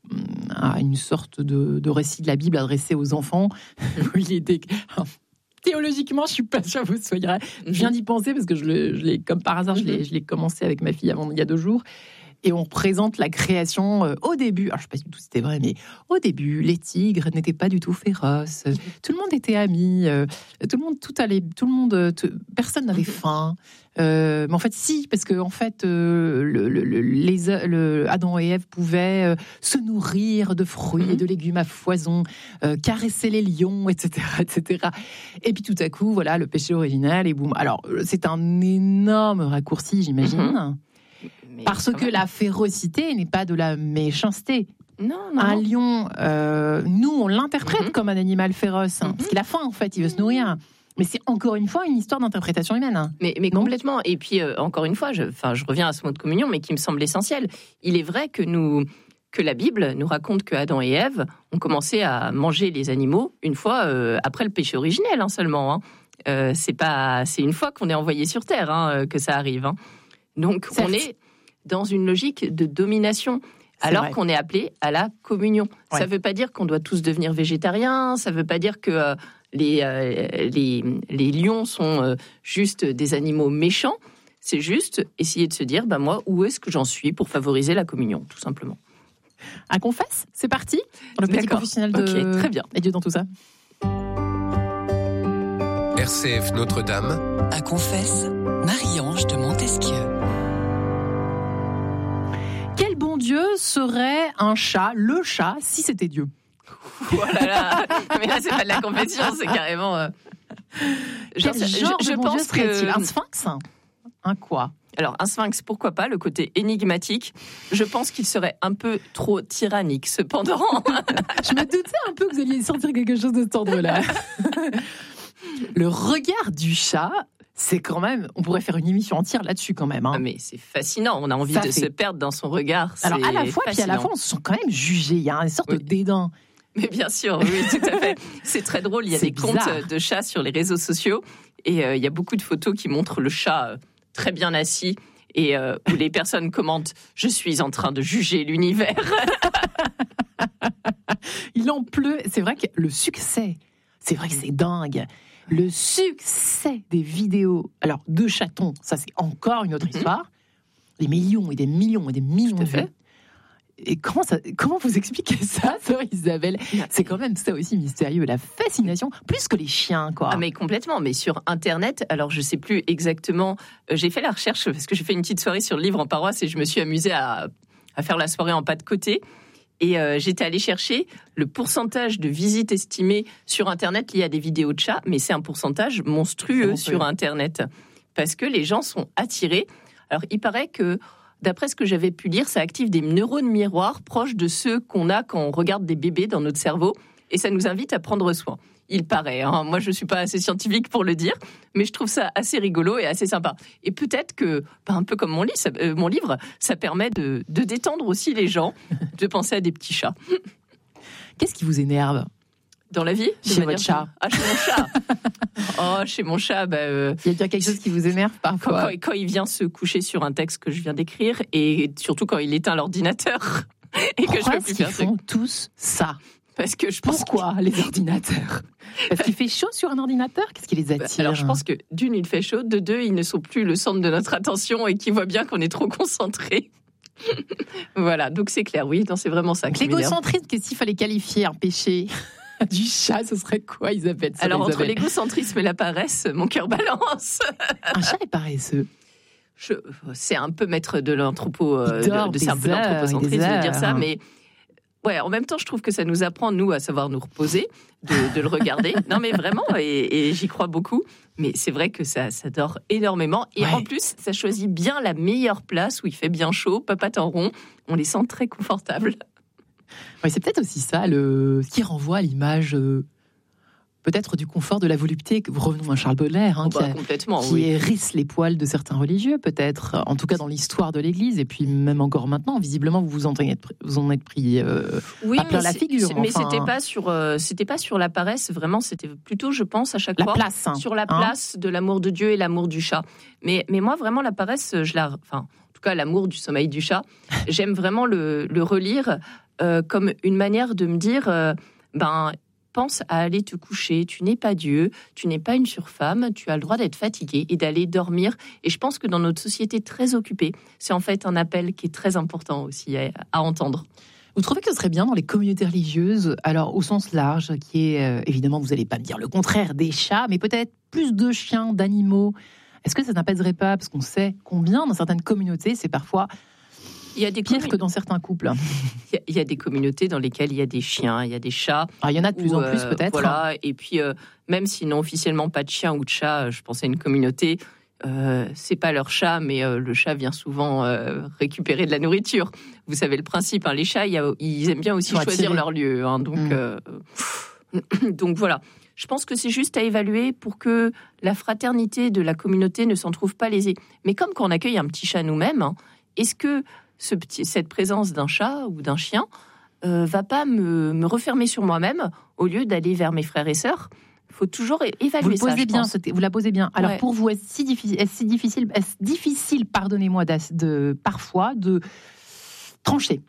Speaker 10: à une sorte de, de récit de la Bible adressé aux enfants, où il était... Théologiquement, je suis pas sûre que vous soyez. Je viens d'y penser parce que je, le, je l'ai, comme par hasard, je l'ai, je l'ai commencé avec ma fille avant, il y a deux jours. Et on présente la création euh, au début. Alors, je ne sais pas du tout si c'était vrai, mais au début, les tigres n'étaient pas du tout féroces. Tout le monde était amis. Euh, tout le monde, tout allait, tout le monde, tout, personne n'avait faim. Euh, mais en fait, si, parce que en fait, euh, le, le, les, le, Adam et Ève pouvaient euh, se nourrir de fruits et de légumes à foison, euh, caresser les lions, et cetera, et cetera. Et puis tout à coup, voilà, le péché originel et boum. Alors, c'est un énorme raccourci, j'imagine. Mm-hmm. Mais parce que même. La férocité n'est pas de la méchanceté.
Speaker 11: Non, non.
Speaker 10: Un lion, euh, nous, on l'interprète mm-hmm. comme un animal féroce, hein, mm-hmm. parce qu'il a faim, en fait, il veut se nourrir. Mais c'est encore une fois une histoire d'interprétation humaine. Hein.
Speaker 11: Mais, mais complètement. Et puis, euh, encore une fois, je, je reviens à ce mot de communion, mais qui me semble essentiel. Il est vrai que, nous, que la Bible nous raconte que Adam et Ève ont commencé à manger les animaux une fois euh, après le péché originel hein, seulement. Hein. Euh, c'est, pas, c'est une fois qu'on est envoyé sur Terre hein, que ça arrive. Hein. Donc, certes. On est dans une logique de domination, c'est alors vrai. Qu'on est appelé à la communion. Ouais. Ça ne veut pas dire qu'on doit tous devenir végétariens, ça ne veut pas dire que euh, les, euh, les, les lions sont euh, juste des animaux méchants, c'est juste essayer de se dire, bah, moi, où est-ce que j'en suis pour favoriser la communion, tout simplement.
Speaker 10: À confesse, c'est parti, le petit
Speaker 11: D'accord.
Speaker 10: confessionnal de...
Speaker 11: Ok, très bien.
Speaker 10: Et Dieu dans tout ça.
Speaker 9: R C F Notre-Dame.
Speaker 4: À confesse, Marie-Ange de Montesquieu.
Speaker 10: Quel bon Dieu serait un chat, le chat, si c'était Dieu?
Speaker 11: Oh là là. Mais là, c'est pas de la confession, c'est carrément... Euh...
Speaker 10: Genre, Quel genre je, je de bon pense Dieu serait-il? Que... Un sphinx? Un quoi?
Speaker 11: Alors, un sphinx, pourquoi pas, le côté énigmatique. Je pense qu'il serait un peu trop tyrannique, cependant.
Speaker 10: Je me doutais un peu que vous alliez sortir quelque chose de cet ordre-là. Le regard du chat... C'est quand même, on pourrait faire une émission entière là-dessus quand même. Hein.
Speaker 11: Ah mais c'est fascinant, on a envie ça de fait... se perdre dans son regard. C'est
Speaker 10: Alors à la fois,
Speaker 11: fascinant.
Speaker 10: Puis à la fois, on se sent quand même jugé. Il y a une sorte oui. de dédain.
Speaker 11: Mais bien sûr, oui, tout à fait. C'est très drôle. Il y a
Speaker 10: c'est
Speaker 11: des
Speaker 10: bizarre.
Speaker 11: comptes de chats sur les réseaux sociaux et euh, il y a beaucoup de photos qui montrent le chat euh, très bien assis et euh, où les personnes commentent « Je suis en train de juger l'univers ».
Speaker 10: Il en pleut. C'est vrai que le succès, c'est vrai que c'est dingue. Le succès des vidéos, alors de chatons, ça c'est encore une autre histoire. Des millions et des millions et des millions de vues. et comment, ça, comment vous expliquez ça, sœur Isabelle ? C'est quand même ça aussi mystérieux, la fascination, plus que les chiens, quoi.
Speaker 11: Ah mais complètement, mais sur Internet, alors je sais plus exactement, euh, j'ai fait la recherche parce que j'ai fait une petite soirée sur le livre en paroisse et je me suis amusée à, à faire la soirée en pas de côté. Et euh, j'étais allée chercher le pourcentage de visites estimées sur Internet liées à des vidéos de chats, mais c'est un pourcentage monstrueux sur Internet parce que les gens sont attirés. Alors il paraît que d'après ce que j'avais pu lire, ça active des neurones miroirs proches de ceux qu'on a quand on regarde des bébés dans notre cerveau et ça nous invite à prendre soin. Il paraît, hein. Moi je ne suis pas assez scientifique pour le dire, mais je trouve ça assez rigolo et assez sympa. Et peut-être que, bah, un peu comme mon, lit, ça, euh, mon livre, ça permet de, de détendre aussi les gens, de penser à des petits chats.
Speaker 10: Qu'est-ce qui vous énerve
Speaker 11: dans la vie?
Speaker 10: Chez votre chat.
Speaker 11: Ah, chez mon chat. Oh, chez mon chat, bah, euh,
Speaker 10: il y a bien quelque chose qui vous énerve parfois.
Speaker 11: Quand, quand, quand il vient se coucher sur un texte que je viens d'écrire et surtout quand il éteint l'ordinateur et
Speaker 10: Pourquoi
Speaker 11: que je peux plus
Speaker 10: est-ce qu'ils
Speaker 11: faire
Speaker 10: font tous ça?
Speaker 11: Parce que je pense
Speaker 10: Pourquoi
Speaker 11: que...
Speaker 10: les ordinateurs? Parce qu'il fait chaud sur un ordinateur? Qu'est-ce qui les attire?
Speaker 11: Alors je pense que d'une, il fait chaud, de deux, ils ne sont plus le centre de notre attention et qu'ils voient bien qu'on est trop concentrés. Voilà, donc c'est clair, oui, non, c'est vraiment ça.
Speaker 10: L'égocentrisme, qu'est-ce qu'il fallait qualifier un péché du chat, ce serait quoi, Isabelle?
Speaker 11: Alors
Speaker 10: Isabelle.
Speaker 11: Entre l'égocentrisme et la paresse, mon cœur balance.
Speaker 10: Un chat est paresseux.
Speaker 11: Je, c'est un peu maître de l'anthropo, euh, de, de, c'est un peu l'anthropocentrisme de dire ça, mais ouais, en même temps, je trouve que ça nous apprend, nous, à savoir nous reposer, de, de le regarder. Non, mais vraiment, et, et j'y crois beaucoup. Mais c'est vrai que ça, ça dort énormément. Et ouais. En plus, ça choisit bien la meilleure place où il fait bien chaud, papates en rond. On les sent très confortables.
Speaker 10: Ouais, c'est peut-être aussi ça, le... ce qui renvoie à l'image... Euh... peut-être du confort, de la volupté. Revenons à Charles Baudelaire, hein,
Speaker 11: oh bah,
Speaker 10: qui, a,
Speaker 11: complètement,
Speaker 10: qui
Speaker 11: oui.
Speaker 10: hérisse les poils de certains religieux, peut-être, en tout cas dans l'histoire de l'Église, et puis même encore maintenant, visiblement, vous vous en êtes, vous en êtes pris euh,
Speaker 11: oui,
Speaker 10: à plein la figure.
Speaker 11: C'est, mais
Speaker 10: enfin.
Speaker 11: c'était pas sur, euh, c'était pas sur la paresse, vraiment, c'était plutôt, je pense, à chaque
Speaker 10: la
Speaker 11: fois,
Speaker 10: place, hein,
Speaker 11: sur la place hein. de l'amour de Dieu et l'amour du chat. Mais, mais moi, vraiment, la paresse, je la, enfin, en tout cas, l'amour du sommeil du chat, j'aime vraiment le, le relire euh, comme une manière de me dire, euh, ben. pense à aller te coucher, tu n'es pas Dieu, tu n'es pas une surfemme, tu as le droit d'être fatigué et d'aller dormir. Et je pense que dans notre société très occupée, c'est en fait un appel qui est très important aussi à, à entendre.
Speaker 10: Vous trouvez que ce serait bien dans les communautés religieuses, alors au sens large, qui est, euh, évidemment, vous n'allez pas me dire le contraire des chats, mais peut-être plus de chiens, d'animaux. Est-ce que ça n'apaiserait pas? Parce qu'on sait combien, dans certaines communautés, c'est parfois... Il y a des pire commun... que dans certains couples.
Speaker 11: Il y, a, il y a des communautés dans lesquelles il y a des chiens, il y a des chats.
Speaker 10: Ah, il y en a de plus
Speaker 11: où,
Speaker 10: en plus,
Speaker 11: euh,
Speaker 10: peut-être.
Speaker 11: Voilà. Et puis, euh, même s'ils n'ont officiellement pas de chien ou de chat, je pense à une communauté, euh, c'est pas leur chat, mais euh, le chat vient souvent euh, récupérer de la nourriture. Vous savez le principe, hein, les chats, il y a, ils aiment bien aussi choisir attirés. Leur lieu. Hein, donc, mmh. euh, donc voilà. Je pense que c'est juste à évaluer pour que la fraternité de la communauté ne s'en trouve pas lésée. Mais comme quand on accueille un petit chat nous-mêmes, hein, est-ce que Ce petit, cette présence d'un chat ou d'un chien euh, va pas me, me refermer sur moi-même au lieu d'aller vers mes frères et sœurs. Il faut toujours évaluer
Speaker 10: vous le posez
Speaker 11: ça.
Speaker 10: Bien, vous la posez bien. Alors
Speaker 11: ouais.
Speaker 10: pour vous, est-ce si difficile, est-ce si difficile, est-ce difficile, pardonnez-moi, de, de parfois de trancher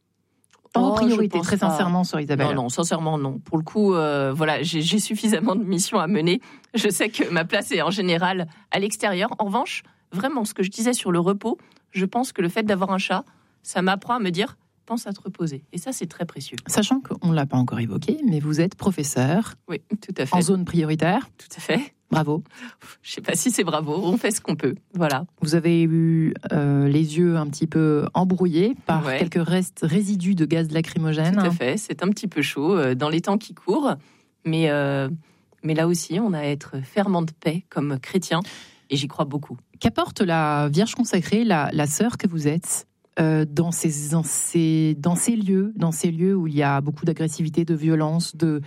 Speaker 10: en
Speaker 11: oh,
Speaker 10: priorité, très pas. sincèrement, sur Isabelle.
Speaker 11: Non, non, sincèrement, non. Pour le coup, euh, voilà, j'ai, j'ai suffisamment de missions à mener. Je sais que ma place est en général à l'extérieur. En revanche, vraiment, ce que je disais sur le repos, je pense que le fait d'avoir un chat, ça m'apprend à me dire, pense à te reposer. Et ça, c'est très précieux.
Speaker 10: Sachant qu'on ne l'a pas encore évoqué, mais vous êtes professeur.
Speaker 11: Oui, tout à fait.
Speaker 10: En zone prioritaire.
Speaker 11: Tout à fait.
Speaker 10: Bravo.
Speaker 11: Je ne sais pas si c'est bravo, on fait ce qu'on peut. Voilà.
Speaker 10: Vous avez eu euh, les yeux un petit peu embrouillés par ouais. quelques restes, résidus de gaz lacrymogène.
Speaker 11: Tout à fait, c'est un petit peu chaud euh, dans les temps qui courent. Mais, euh, mais là aussi, on a à être fervent de paix comme chrétien. Et j'y crois beaucoup.
Speaker 10: Qu'apporte la Vierge consacrée, la, la sœur que vous êtes, euh, dans, ces, dans, ces, dans ces lieux, dans ces lieux où il y a beaucoup d'agressivité, de violence, de,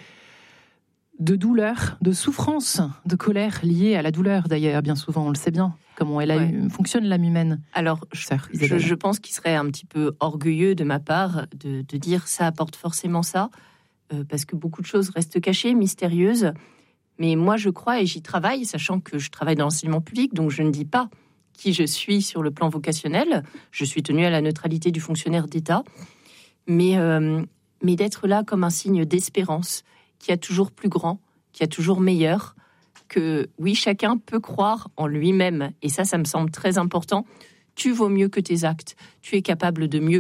Speaker 10: de douleur, de souffrance, de colère liée à la douleur d'ailleurs, bien souvent, on le sait bien, comment elle a ouais. eu, fonctionne l'âme humaine.
Speaker 11: Alors, sœur, je, je pense qu'il serait un petit peu orgueilleux de ma part de, de dire ça apporte forcément ça, euh, parce que beaucoup de choses restent cachées, mystérieuses. Mais moi, je crois et j'y travaille, sachant que je travaille dans l'enseignement public, donc je ne dis pas qui je suis sur le plan vocationnel. Je suis tenue à la neutralité du fonctionnaire d'État. Mais, euh, mais d'être là comme un signe d'espérance, qui a toujours plus grand, qui a toujours meilleur, que oui, chacun peut croire en lui-même. Et ça, ça me semble très important. Tu vaux mieux que tes actes. Tu es capable de mieux.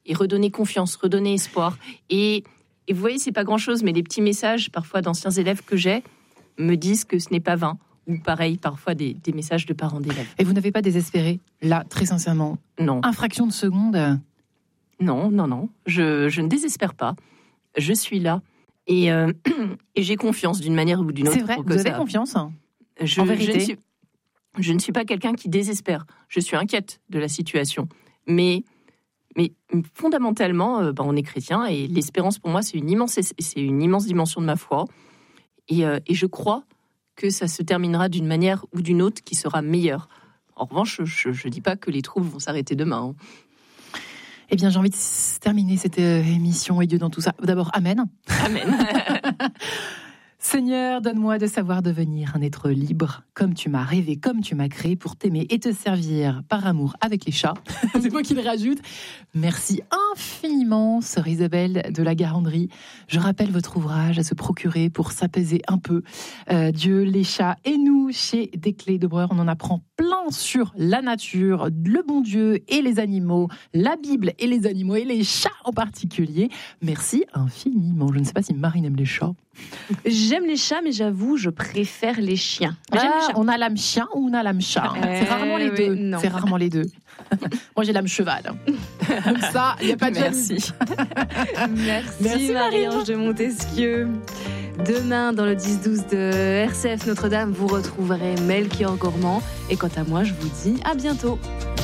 Speaker 11: et redonner confiance, redonner espoir. Et, et vous voyez, c'est pas grand-chose, mais les petits messages, parfois d'anciens élèves que j'ai, me disent que ce n'est pas vain. Ou pareil, parfois des, des messages de parents d'élèves.
Speaker 10: Et vous n'avez pas désespéré, là, très sincèrement?
Speaker 11: Non.
Speaker 10: Infraction de seconde?
Speaker 11: Non, non, non. Je, je ne désespère pas. Je suis là. Et, euh, et j'ai confiance d'une manière ou d'une autre.
Speaker 10: C'est vrai, vous avez ça... confiance
Speaker 11: je,
Speaker 10: en vérité.
Speaker 11: Je ne, suis, je ne suis pas quelqu'un qui désespère. Je suis inquiète de la situation. Mais, mais fondamentalement, euh, ben, on est chrétien et l'espérance pour moi, c'est une immense, c'est une immense dimension de ma foi. Et, euh, et je crois que ça se terminera d'une manière ou d'une autre qui sera meilleure. En revanche, je ne dis pas que les troubles vont s'arrêter demain. Hein.
Speaker 10: Eh bien, j'ai envie de terminer cette émission et Dieu dans tout ça. D'abord, Amen.
Speaker 11: Amen.
Speaker 10: Seigneur, donne-moi de savoir devenir un être libre, comme tu m'as rêvé, comme tu m'as créé, pour t'aimer et te servir par amour avec les chats. C'est moi qui le rajoute. Merci infiniment, sœur Isabelle de la Garandrie. Je rappelle votre ouvrage à se procurer pour s'apaiser un peu. Euh, Dieu, les chats et nous, chez Desclés de Breur, on en apprend plein sur la nature, le bon Dieu et les animaux, la Bible et les animaux et les chats en particulier. Merci infiniment. Je ne sais pas si Marine aime les chats.
Speaker 1: J'aime les chats, mais j'avoue, je préfère les chiens.
Speaker 10: Ah,
Speaker 1: J'aime les chats.
Speaker 10: On a l'âme chien ou on a l'âme chat.
Speaker 1: Euh,
Speaker 10: C'est rarement les deux.
Speaker 1: Oui,
Speaker 10: C'est rarement les deux. Moi, j'ai l'âme cheval. Comme ça, il n'y a pas de
Speaker 11: merci.
Speaker 1: Merci,
Speaker 10: Merci
Speaker 1: Marie-Ange de Montesquieu. Demain, dans le dix douze de R C F Notre-Dame, vous retrouverez Melchior Gormand. Et quant à moi, je vous dis à bientôt.